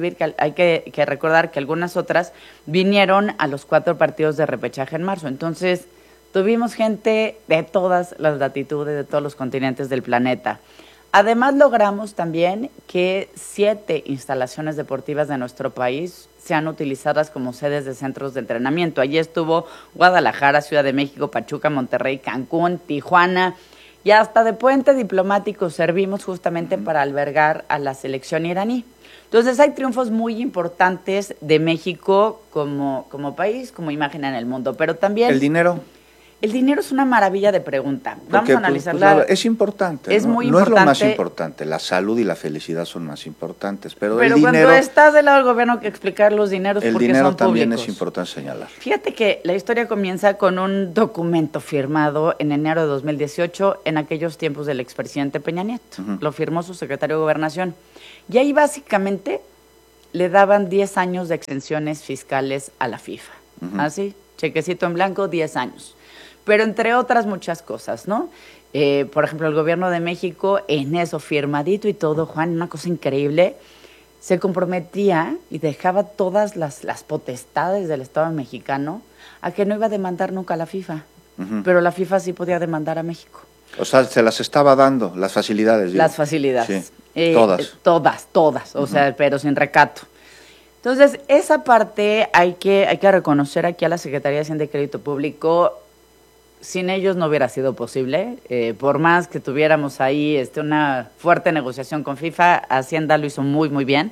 que recordar que algunas otras vinieron a los 4 partidos de repechaje en marzo. Entonces, tuvimos gente de todas las latitudes, de todos los continentes del planeta. Además, logramos también que 7 instalaciones deportivas de nuestro país sean utilizadas como sedes de centros de entrenamiento. Allí estuvo Guadalajara, Ciudad de México, Pachuca, Monterrey, Cancún, Tijuana, y hasta de puente diplomático servimos justamente para albergar a la selección iraní. Entonces hay triunfos muy importantes de México como país, como imagen en el mundo, pero también... ¿El dinero? El dinero es una maravilla de pregunta. Vamos a analizarla. Es importante. Es muy importante. No es lo más importante. La salud y la felicidad son más importantes. Pero el dinero, cuando estás del lado del gobierno hay que explicar los dineros porque son públicos. El dinero también es importante señalar. Fíjate que la historia comienza con un documento firmado en enero de 2018 en aquellos tiempos del expresidente Peña Nieto. Lo firmó su secretario de Gobernación. Y ahí básicamente le daban 10 años de exenciones fiscales a la FIFA. Así, chequecito en blanco, 10 años. Pero entre otras muchas cosas, ¿no? Por ejemplo, el gobierno de México, en eso, firmadito y todo, Juan, una cosa increíble, se comprometía y dejaba todas las potestades del Estado mexicano a que no iba a demandar nunca a la FIFA. Pero la FIFA sí podía demandar a México. O sea, se las estaba dando, las facilidades. Digo. Las facilidades. Sí. Todas. O sea, pero sin recato. Entonces, esa parte hay que reconocer aquí a la Secretaría de Hacienda y Crédito Público. Sin ellos no hubiera sido posible. Por más que tuviéramos ahí una fuerte negociación con FIFA, Hacienda lo hizo muy, muy bien.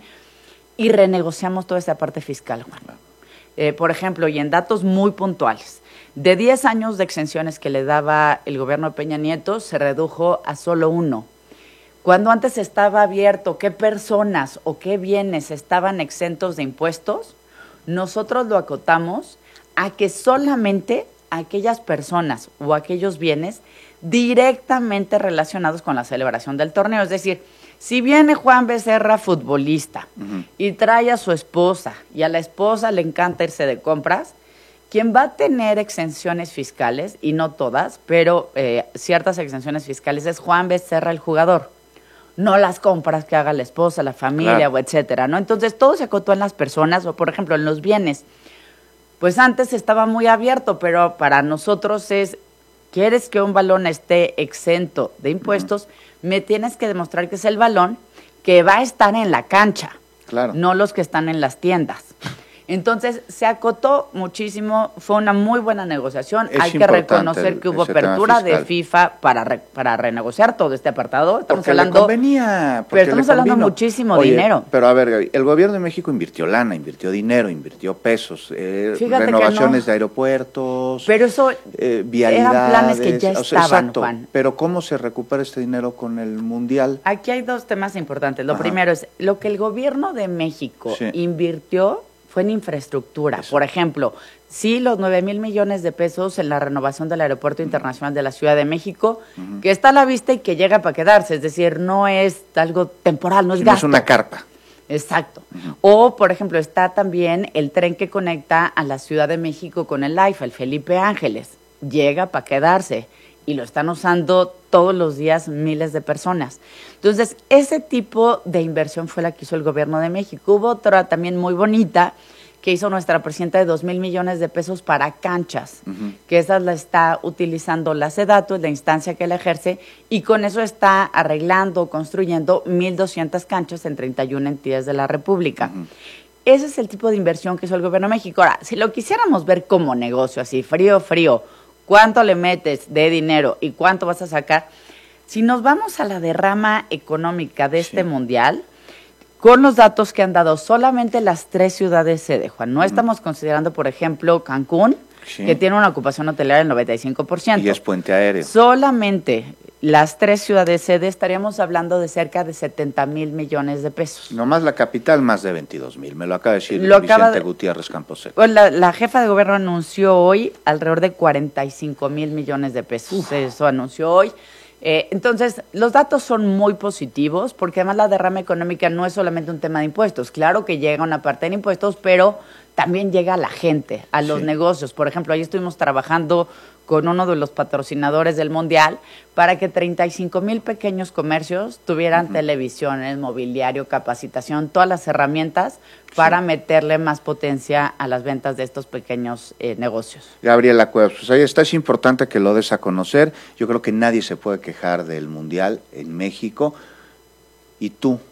Y renegociamos toda esa parte fiscal, Juan. Por ejemplo, y en datos muy puntuales, de 10 años de exenciones que le daba el gobierno de Peña Nieto, se redujo a solo 1. Cuando antes estaba abierto qué personas o qué bienes estaban exentos de impuestos, nosotros lo acotamos a que solamente aquellas personas o aquellos bienes directamente relacionados con la celebración del torneo. Es decir, si viene Juan Becerra, futbolista, y trae a su esposa, y a la esposa le encanta irse de compras, quien va a tener exenciones fiscales, y no todas, pero ciertas exenciones fiscales, es Juan Becerra, el jugador. No las compras que haga la esposa, la familia, claro, o etcétera, ¿no? Entonces, todo se acotó en las personas, o por ejemplo, en los bienes. Pues antes estaba muy abierto, pero para nosotros es, ¿quieres que un balón esté exento de impuestos? Me tienes que demostrar que es el balón que va a estar en la cancha, claro, no los que están en las tiendas. Entonces, se acotó muchísimo, fue una muy buena negociación. Hay que reconocer que hubo apertura de FIFA para renegociar todo este apartado. Estamos hablando, pero estamos hablando muchísimo dinero. Pero a ver, Gaby, el gobierno de México invirtió lana, invirtió dinero, invirtió pesos, renovaciones de aeropuertos, pero eso vialidades. Eran planes que ya estaban, exacto, Juan. Pero ¿cómo se recupera este dinero con el Mundial? Aquí hay dos temas importantes. Lo primero es, lo que el gobierno de México invirtió fue en infraestructura. Eso. Por ejemplo, sí, los 9,000 millones de pesos en la renovación del Aeropuerto Internacional de la Ciudad de México, que está a la vista y que llega para quedarse, es decir, no es algo temporal, no es gasto. No es una carpa. Exacto. O, por ejemplo, está también el tren que conecta a la Ciudad de México con el AIFA, el Felipe Ángeles. Llega para quedarse y lo están usando todos los días miles de personas. Entonces, ese tipo de inversión fue la que hizo el gobierno de México. Hubo otra también muy bonita que hizo nuestra presidenta de 2,000 millones de pesos para canchas, que esa la está utilizando la SEDATU, la instancia que la ejerce, y con eso está arreglando, construyendo 1,200 canchas en 31 entidades de la República. Ese es el tipo de inversión que hizo el gobierno de México. Ahora, si lo quisiéramos ver como negocio, así frío, cuánto le metes de dinero y cuánto vas a sacar, si nos vamos a la derrama económica de este mundial, con los datos que han dado solamente las 3 ciudades sede, Juan, no estamos considerando, por ejemplo, Cancún, que tiene una ocupación hotelera del 95%. Y es puente aéreo. Solamente las 3 ciudades sede estaríamos hablando de cerca de 70,000 millones de pesos. Nomás la capital, más de 22,000. Me lo acaba de decir Vicente Gutiérrez Camposeco. Pues la jefa de gobierno anunció hoy alrededor de 45,000 millones de pesos. Eso anunció hoy. Entonces, los datos son muy positivos porque además la derrama económica no es solamente un tema de impuestos. Claro que llega una parte de impuestos, pero también llega a la gente, a los negocios. Por ejemplo, ahí estuvimos trabajando con uno de los patrocinadores del Mundial para que 35,000 pequeños comercios tuvieran televisiones, mobiliario, capacitación, todas las herramientas para meterle más potencia a las ventas de estos pequeños negocios. Gabriela Cuevas, pues ahí está, es importante que lo des a conocer. Yo creo que nadie se puede quejar del Mundial en México. Y tú,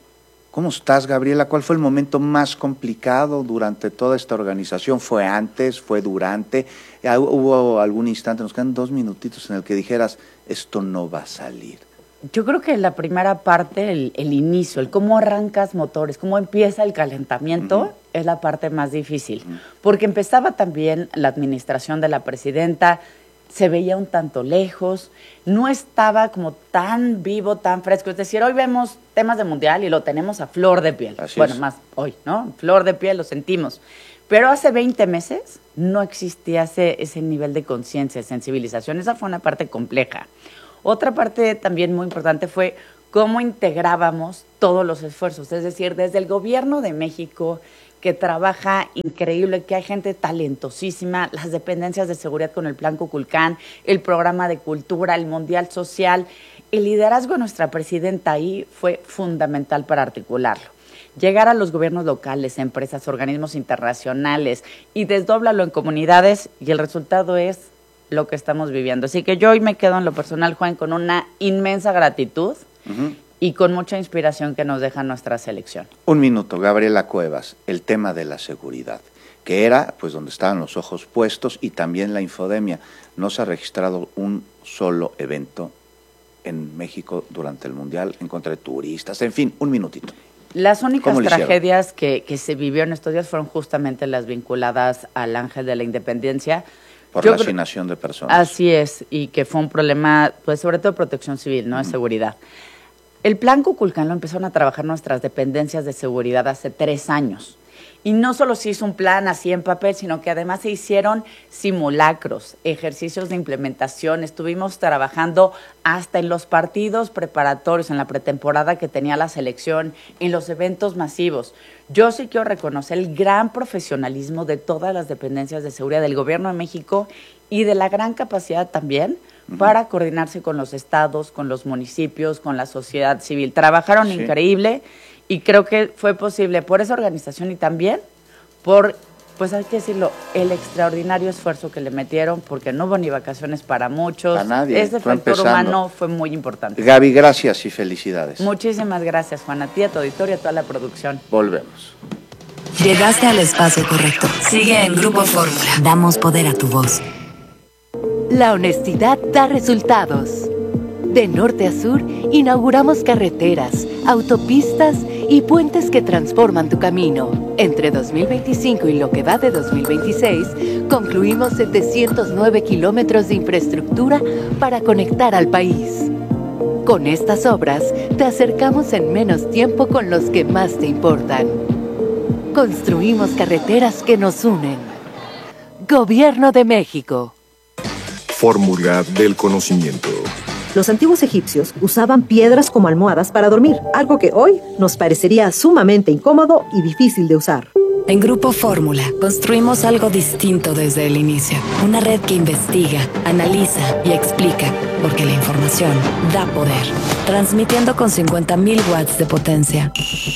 ¿Cómo estás, Gabriela? ¿Cuál fue el momento más complicado durante toda esta organización? ¿Fue antes? ¿Fue durante? ¿Hubo algún instante, nos quedan 2 minutitos, en el que dijeras, esto no va a salir? Yo creo que la primera parte, el inicio, el cómo arrancas motores, cómo empieza el calentamiento, es la parte más difícil. Porque empezaba también la administración de la presidenta, se veía un tanto lejos, no estaba como tan vivo, tan fresco. Es decir, hoy vemos temas de mundial y lo tenemos a flor de piel. Bueno, más hoy, ¿no? Flor de piel, lo sentimos. Pero hace 20 meses no existía ese nivel de conciencia, de sensibilización. Esa fue una parte compleja. Otra parte también muy importante fue cómo integrábamos todos los esfuerzos. Es decir, desde el gobierno de México, que trabaja increíble, que hay gente talentosísima, las dependencias de seguridad con el Plan Kukulcán, el programa de cultura, el Mundial Social. El liderazgo de nuestra presidenta ahí fue fundamental para articularlo. Llegar a los gobiernos locales, empresas, organismos internacionales y desdóblalo en comunidades y el resultado es lo que estamos viviendo. Así que yo hoy me quedo en lo personal, Juan, con una inmensa gratitud y con mucha inspiración que nos deja nuestra selección. 1 minuto, Gabriela Cuevas, el tema de la seguridad, que era pues donde estaban los ojos puestos, y también la infodemia. No se ha registrado un solo evento en México durante el Mundial en contra de turistas, en fin, 1 minutito. Las únicas tragedias que se vivió en estos días fueron justamente las vinculadas al Ángel de la Independencia. Por la hacinación de personas. Así es, y que fue un problema, pues sobre todo de protección civil, no de seguridad. El Plan Kukulcán lo empezaron a trabajar nuestras dependencias de seguridad hace 3 años. Y no solo se hizo un plan así en papel, sino que además se hicieron simulacros, ejercicios de implementación. Estuvimos trabajando hasta en los partidos preparatorios, en la pretemporada que tenía la selección, en los eventos masivos. Yo sí quiero reconocer el gran profesionalismo de todas las dependencias de seguridad del Gobierno de México y de la gran capacidad también para coordinarse con los estados, con los municipios, con la sociedad civil. Trabajaron increíble. Y creo que fue posible por esa organización y también por, pues hay que decirlo, el extraordinario esfuerzo que le metieron, porque no hubo ni vacaciones para muchos. Para nadie. Ese factor humano fue muy importante. Gaby, gracias y felicidades. Muchísimas gracias, Juan, a ti, a tu auditorio, a toda la producción. Volvemos. Llegaste al espacio correcto. Sigue en Grupo Fórmula. Damos poder a tu voz. La honestidad da resultados. De norte a sur, inauguramos carreteras, autopistas y puentes que transforman tu camino. Entre 2025 y lo que va de 2026, concluimos 709 kilómetros de infraestructura para conectar al país. Con estas obras, te acercamos en menos tiempo con los que más te importan. Construimos carreteras que nos unen. Gobierno de México. Fórmula del conocimiento. Los antiguos egipcios usaban piedras como almohadas para dormir, algo que hoy nos parecería sumamente incómodo y difícil de usar. En Grupo Fórmula construimos algo distinto desde el inicio. Una red que investiga, analiza y explica, porque la información da poder. Transmitiendo con 50.000 watts de potencia.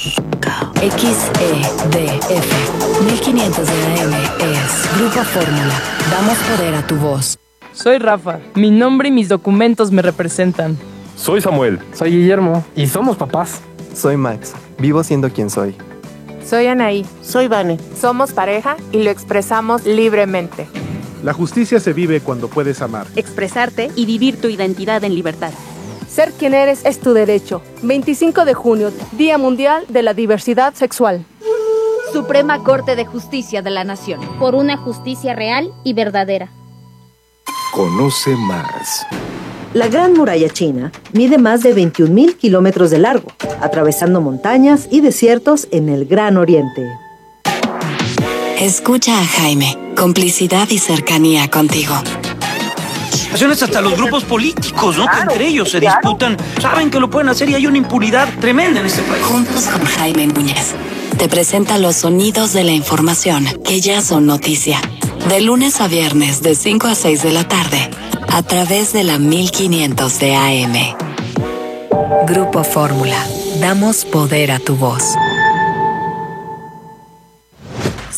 XEDF 1500 de AM es Grupo Fórmula. Damos poder a tu voz. Soy Rafa. Mi nombre y mis documentos me representan. Soy Samuel. Soy Guillermo. Y somos papás. Soy Max. Vivo siendo quien soy. Soy Anaí. Soy Vane. Somos pareja y lo expresamos libremente. La justicia se vive cuando puedes amar, expresarte y vivir tu identidad en libertad. Ser quien eres es tu derecho. 25 de junio, Día Mundial de la Diversidad Sexual. Suprema Corte de Justicia de la Nación. Por una justicia real y verdadera. Conoce más. La Gran Muralla China mide más de 21.000 kilómetros de largo, atravesando montañas y desiertos en el Gran Oriente. Escucha a Jaime, complicidad y cercanía contigo. Hasta los grupos políticos, ¿no? Que entre ellos se disputan, saben que lo pueden hacer y hay una impunidad tremenda en este país. Juntos con Jaime Núñez, te presenta los sonidos de la información que ya son noticia. De lunes a viernes, de 5 a 6 de la tarde, a través de la 1500 de AM. Grupo Fórmula. Damos poder a tu voz.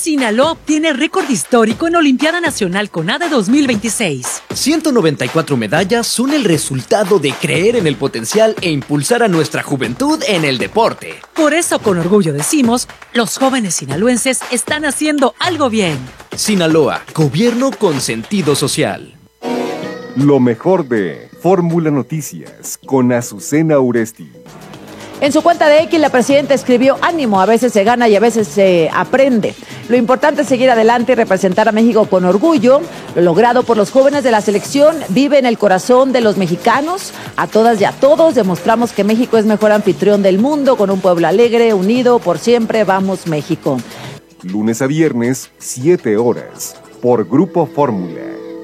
Sinaloa obtiene récord histórico en Olimpiada Nacional CONADE 2026. 194 medallas son el resultado de creer en el potencial e impulsar a nuestra juventud en el deporte. Por eso, con orgullo decimos, los jóvenes sinaloenses están haciendo algo bien. Sinaloa, gobierno con sentido social. Lo mejor de Fórmula Noticias con Azucena Uresti. En su cuenta de X, la presidenta escribió: ánimo, a veces se gana y a veces se aprende. Lo importante es seguir adelante y representar a México con orgullo. Lo logrado por los jóvenes de la selección vive en el corazón de los mexicanos. A todas y a todos demostramos que México es mejor anfitrión del mundo, con un pueblo alegre, unido, por siempre. Vamos, México. Lunes a viernes, 7 horas, por Grupo Fórmula.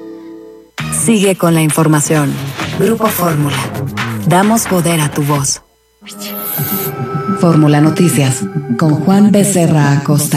Sigue con la información. Grupo Fórmula. Damos poder a tu voz. Fórmula Noticias, con Juan Becerra Acosta.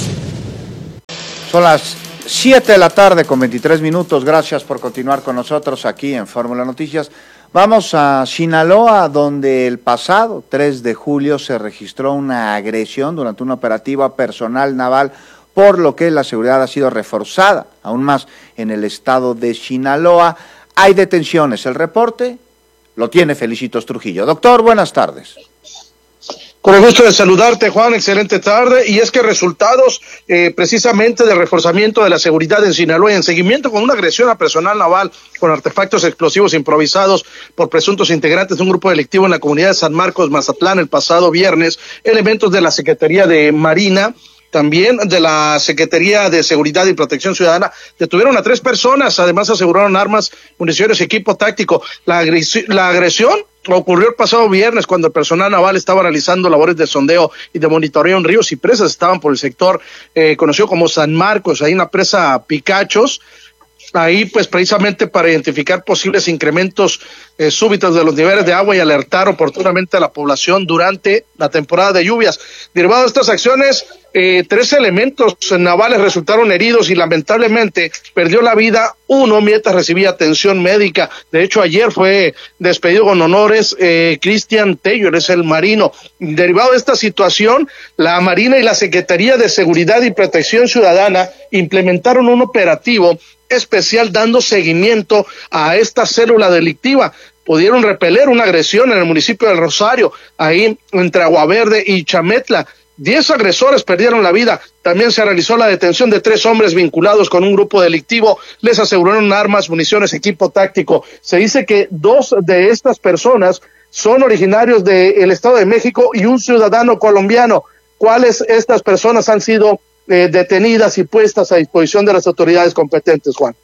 Son las 7 de la tarde con 23 minutos. Gracias por continuar con nosotros aquí en Fórmula Noticias. Vamos a Sinaloa, donde el pasado 3 de julio se registró una agresión durante un operativo a personal naval, por lo que la seguridad ha sido reforzada aún más en el estado de Sinaloa. Hay detenciones. El reporte lo tiene Felicitos Trujillo. Doctor, buenas tardes. Con el gusto de saludarte, Juan, excelente tarde. Y es que resultados precisamente del reforzamiento de la seguridad en Sinaloa y en seguimiento con una agresión a personal naval con artefactos explosivos improvisados por presuntos integrantes de un grupo delictivo en la comunidad de San Marcos, Mazatlán, el pasado viernes, elementos de la Secretaría de Marina, también de la Secretaría de Seguridad y Protección Ciudadana, detuvieron a 3 personas, además aseguraron armas, municiones y equipo táctico. La agresión ocurrió el pasado viernes, cuando el personal naval estaba realizando labores de sondeo y de monitoreo en ríos y presas. Estaban por el sector conocido como San Marcos, ahí en la presa Picachos. Ahí, pues, precisamente para identificar posibles incrementos súbitos de los niveles de agua y alertar oportunamente a la población durante la temporada de lluvias. Derivado de estas acciones, 3 elementos navales resultaron heridos y lamentablemente perdió la vida uno mientras recibía atención médica. De hecho, ayer fue despedido con honores Cristian Tello, él es el marino. Derivado de esta situación, la Marina y la Secretaría de Seguridad y Protección Ciudadana implementaron un operativo especial dando seguimiento a esta célula delictiva. Pudieron repeler una agresión en el municipio del Rosario, ahí entre Agua Verde y Chametla. 10 agresores perdieron la vida. También se realizó la detención de 3 hombres vinculados con un grupo delictivo. Les aseguraron armas, municiones, equipo táctico. Se dice que 2 de estas personas son originarios del Estado de México y un ciudadano colombiano. ¿Cuáles estas personas han sido detenidas y puestas a disposición de las autoridades competentes, Juan?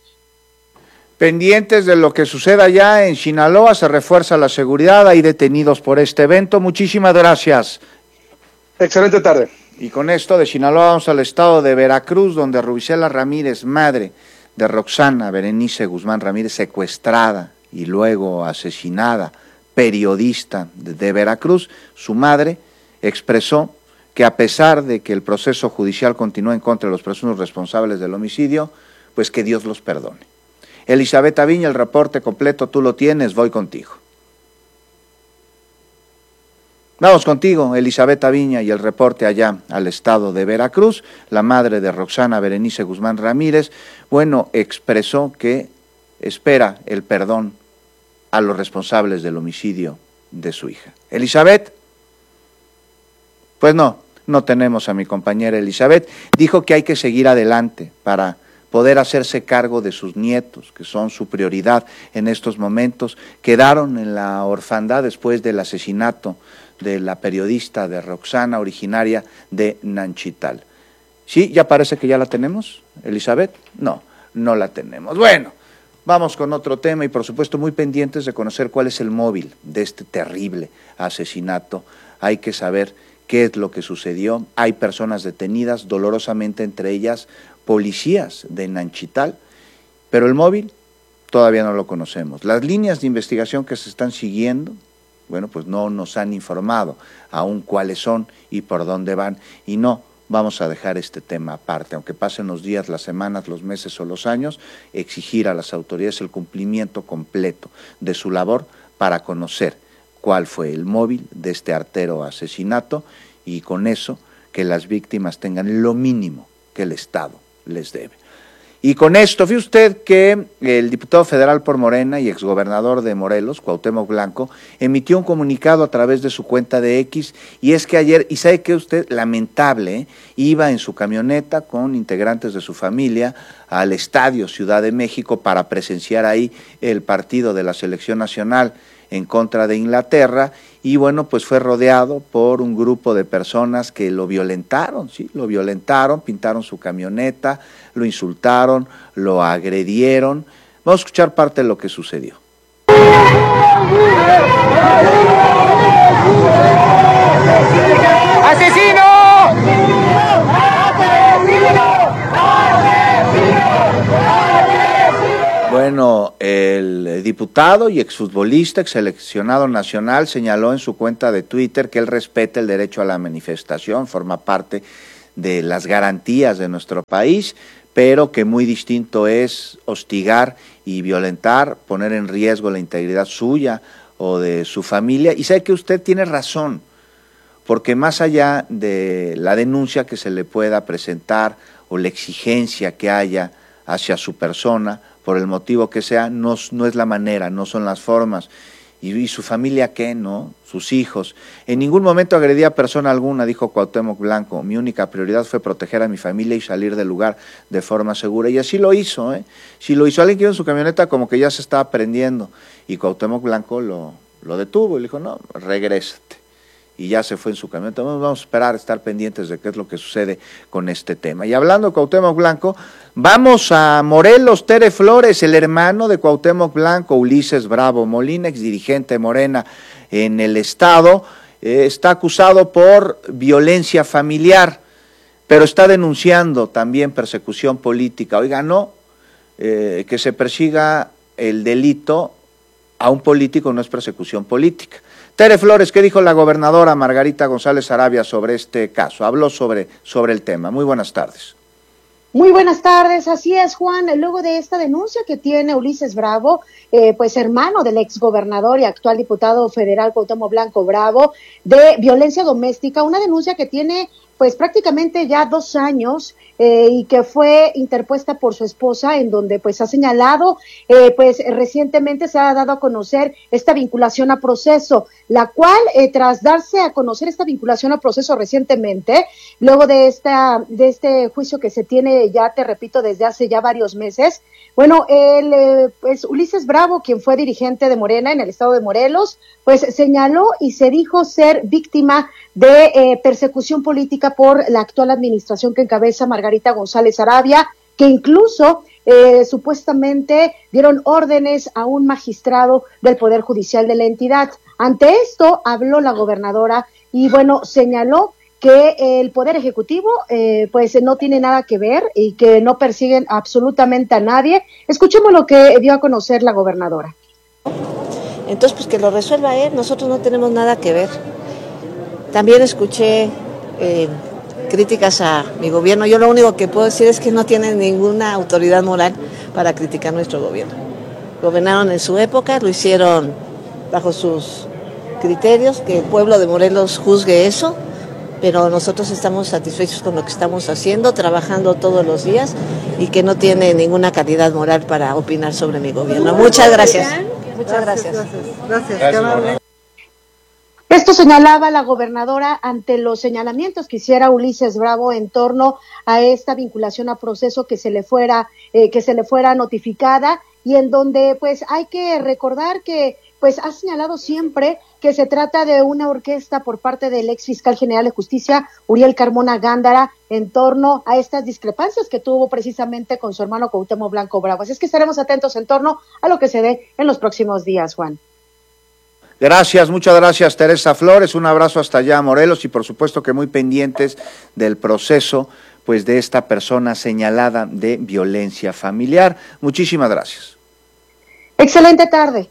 Pendientes de lo que suceda allá en Sinaloa, se refuerza la seguridad, hay detenidos por este evento. Muchísimas gracias. Excelente tarde. Y con esto de Sinaloa vamos al estado de Veracruz, donde Rubicela Ramírez, madre de Roxana Berenice Guzmán Ramírez, secuestrada y luego asesinada, periodista de Veracruz, su madre expresó que a pesar de que el proceso judicial continúa en contra de los presuntos responsables del homicidio, pues que Dios los perdone. Elizabeth Aviña, el reporte completo tú lo tienes, voy contigo. Vamos contigo, Elizabeth Aviña, y el reporte allá al estado de Veracruz. La madre de Roxana Berenice Guzmán Ramírez, expresó que espera el perdón a los responsables del homicidio de su hija. Elizabeth, pues no tenemos a mi compañera Elizabeth. Dijo que hay que seguir adelante para poder hacerse cargo de sus nietos, que son su prioridad en estos momentos. Quedaron en la orfandad después del asesinato de la periodista de Roxana, originaria de Nanchital. ¿Sí? ¿Ya parece que ya la tenemos, Elizabeth? No la tenemos. Bueno, vamos con otro tema y por supuesto muy pendientes de conocer cuál es el móvil de este terrible asesinato. Hay que saber qué es lo que sucedió. Hay personas detenidas, dolorosamente entre ellas policías de Nanchital, pero el móvil todavía no lo conocemos. Las líneas de investigación que se están siguiendo, pues no nos han informado aún cuáles son y por dónde van, y no vamos a dejar este tema aparte, aunque pasen los días, las semanas, los meses o los años, exigir a las autoridades el cumplimiento completo de su labor para conocer cuál fue el móvil de este artero asesinato y con eso que las víctimas tengan lo mínimo que el Estado les debe. Y con esto, fíjese usted que el diputado federal por Morena y exgobernador de Morelos, Cuauhtémoc Blanco, emitió un comunicado a través de su cuenta de X, y es que ayer, y sabe que usted, lamentable, iba en su camioneta con integrantes de su familia al Estadio Ciudad de México para presenciar ahí el partido de la Selección Nacional en contra de Inglaterra, y bueno, pues fue rodeado por un grupo de personas que lo violentaron, ¿sí? Lo violentaron, pintaron su camioneta, lo insultaron, lo agredieron. Vamos a escuchar parte de lo que sucedió. ¡Asesino! Bueno, el diputado y exfutbolista, exseleccionado nacional, señaló en su cuenta de Twitter que él respeta el derecho a la manifestación, forma parte de las garantías de nuestro país, pero que muy distinto es hostigar y violentar, poner en riesgo la integridad suya o de su familia. Y sabe que usted tiene razón, porque más allá de la denuncia que se le pueda presentar o la exigencia que haya hacia su persona, por el motivo que sea, no es la manera, no son las formas. ¿Y su familia qué, no? Sus hijos. En ningún momento agredí a persona alguna, dijo Cuauhtémoc Blanco. Mi única prioridad fue proteger a mi familia y salir del lugar de forma segura. Y así lo hizo, ¿eh? Sí lo hizo. Alguien que iba en su camioneta como que ya se estaba prendiendo. Y Cuauhtémoc Blanco lo detuvo y le dijo, no, regrésate. Y ya se fue en su camioneta. Vamos a esperar, estar pendientes de qué es lo que sucede con este tema. Y hablando de Cuauhtémoc Blanco, vamos a Morelos. Tere Flores, el hermano de Cuauhtémoc Blanco, Ulises Bravo Molina, exdirigente de Morena en el estado, está acusado por violencia familiar, pero está denunciando también persecución política. Oiga, no, que se persiga el delito a un político no es persecución política. Tere Flores, ¿qué dijo la gobernadora Margarita González Arabia sobre este caso? Habló sobre el tema. Muy buenas tardes. Muy buenas tardes, así es, Juan. Luego de esta denuncia que tiene Ulises Bravo, pues hermano del exgobernador y actual diputado federal Cuauhtémoc Blanco Bravo, de violencia doméstica, una denuncia que tiene pues prácticamente ya 2 años y que fue interpuesta por su esposa, en donde pues ha señalado, pues recientemente se ha dado a conocer esta vinculación a proceso, la cual tras darse a conocer esta vinculación a proceso recientemente, luego de este juicio que se tiene ya, te repito, desde hace ya varios meses, bueno, pues Ulises Bravo, quien fue dirigente de Morena en el estado de Morelos, pues señaló y se dijo ser víctima de persecución política por la actual administración que encabeza Margarita González Arabia, que incluso supuestamente dieron órdenes a un magistrado del Poder Judicial de la entidad. Ante esto habló la gobernadora y bueno, señaló que el Poder Ejecutivo pues no tiene nada que ver y que no persiguen absolutamente a nadie. Escuchemos lo que dio a conocer la gobernadora. Entonces, pues que lo resuelva él, nosotros no tenemos nada que ver. También escuché críticas a mi gobierno. Yo lo único que puedo decir es que no tienen ninguna autoridad moral para criticar nuestro gobierno. Gobernaron en su época, lo hicieron bajo sus criterios, que el pueblo de Morelos juzgue eso, pero nosotros estamos satisfechos con lo que estamos haciendo, trabajando todos los días y que no tiene ninguna calidad moral para opinar sobre mi gobierno. Muchas gracias. Muchas gracias. Gracias. Esto señalaba la gobernadora ante los señalamientos que hiciera Ulises Bravo en torno a esta vinculación a proceso que se le fuera notificada, y en donde pues hay que recordar que pues ha señalado siempre que se trata de una orquesta por parte del ex fiscal general de justicia Uriel Carmona Gándara en torno a estas discrepancias que tuvo precisamente con su hermano Cuauhtémoc Blanco Bravo. Así es que estaremos atentos en torno a lo que se dé en los próximos días, Juan. Gracias, muchas gracias, Teresa Flores. Un abrazo hasta allá, Morelos, y por supuesto que muy pendientes del proceso pues de esta persona señalada de violencia familiar. Muchísimas gracias. Excelente tarde.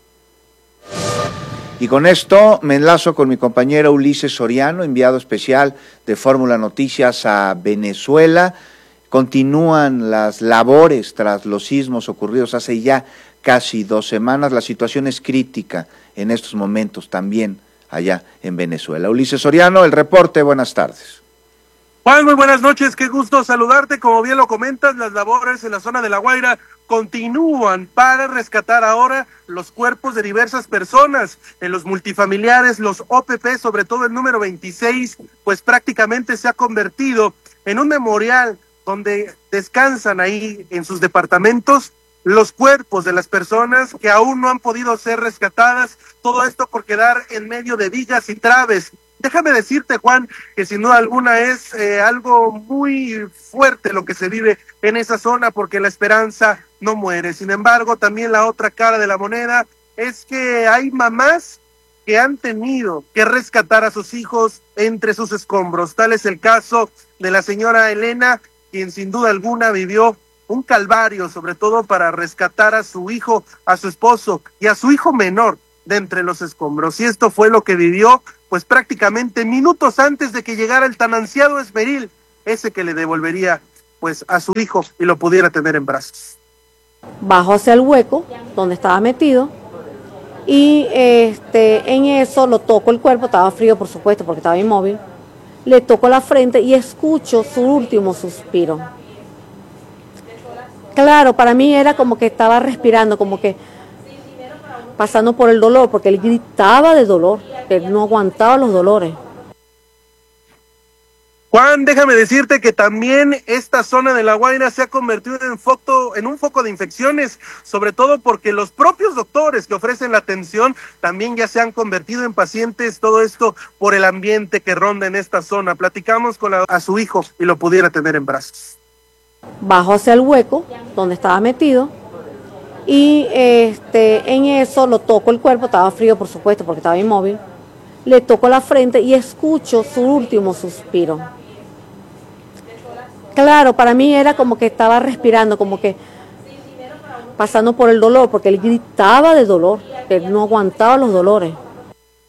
Y con esto me enlazo con mi compañero Ulises Soriano, enviado especial de Fórmula Noticias a Venezuela. Continúan las labores tras los sismos ocurridos hace ya casi 2 semanas. La situación es crítica en estos momentos también allá en Venezuela. Ulises Soriano, el reporte, buenas tardes. Juan, muy buenas noches, qué gusto saludarte. Como bien lo comentas, las labores en la zona de La Guaira continúan para rescatar ahora los cuerpos de diversas personas en los multifamiliares, los OPP, sobre todo el número 26, pues prácticamente se ha convertido en un memorial donde descansan ahí en sus departamentos los cuerpos de las personas que aún no han podido ser rescatadas, todo esto por quedar en medio de vigas y traves. Déjame decirte, Juan, que sin duda alguna es algo muy fuerte lo que se vive en esa zona, porque la esperanza no muere. Sin embargo, también la otra cara de la moneda es que hay mamás que han tenido que rescatar a sus hijos entre sus escombros. Tal es el caso de la señora Elena, quien sin duda alguna vivió un calvario, sobre todo para rescatar a su hijo, a su esposo y a su hijo menor de entre los escombros. Y esto fue lo que vivió, pues prácticamente minutos antes de que llegara el tan ansiado esmeril, ese que le devolvería pues a su hijo y lo pudiera tener en brazos. Bajó hacia el hueco donde estaba metido y en eso lo toco el cuerpo, estaba frío por supuesto porque estaba inmóvil, le toco la frente y escucho su último suspiro. Claro, para mí era como que estaba respirando, como que pasando por el dolor, porque él gritaba de dolor, que él no aguantaba los dolores. Juan, déjame decirte que también esta zona de La Guaira se ha convertido en un foco de infecciones, sobre todo porque los propios doctores que ofrecen la atención también ya se han convertido en pacientes, todo esto por el ambiente que ronda en esta zona. Platicamos con a su hijo y lo pudiera tener en brazos. Bajó hacia el hueco donde estaba metido y en eso lo toco el cuerpo, estaba frío por supuesto porque estaba inmóvil, le toco la frente y escucho su último suspiro. Claro, para mí era como que estaba respirando, como que pasando por el dolor, porque él gritaba de dolor, que él no aguantaba los dolores.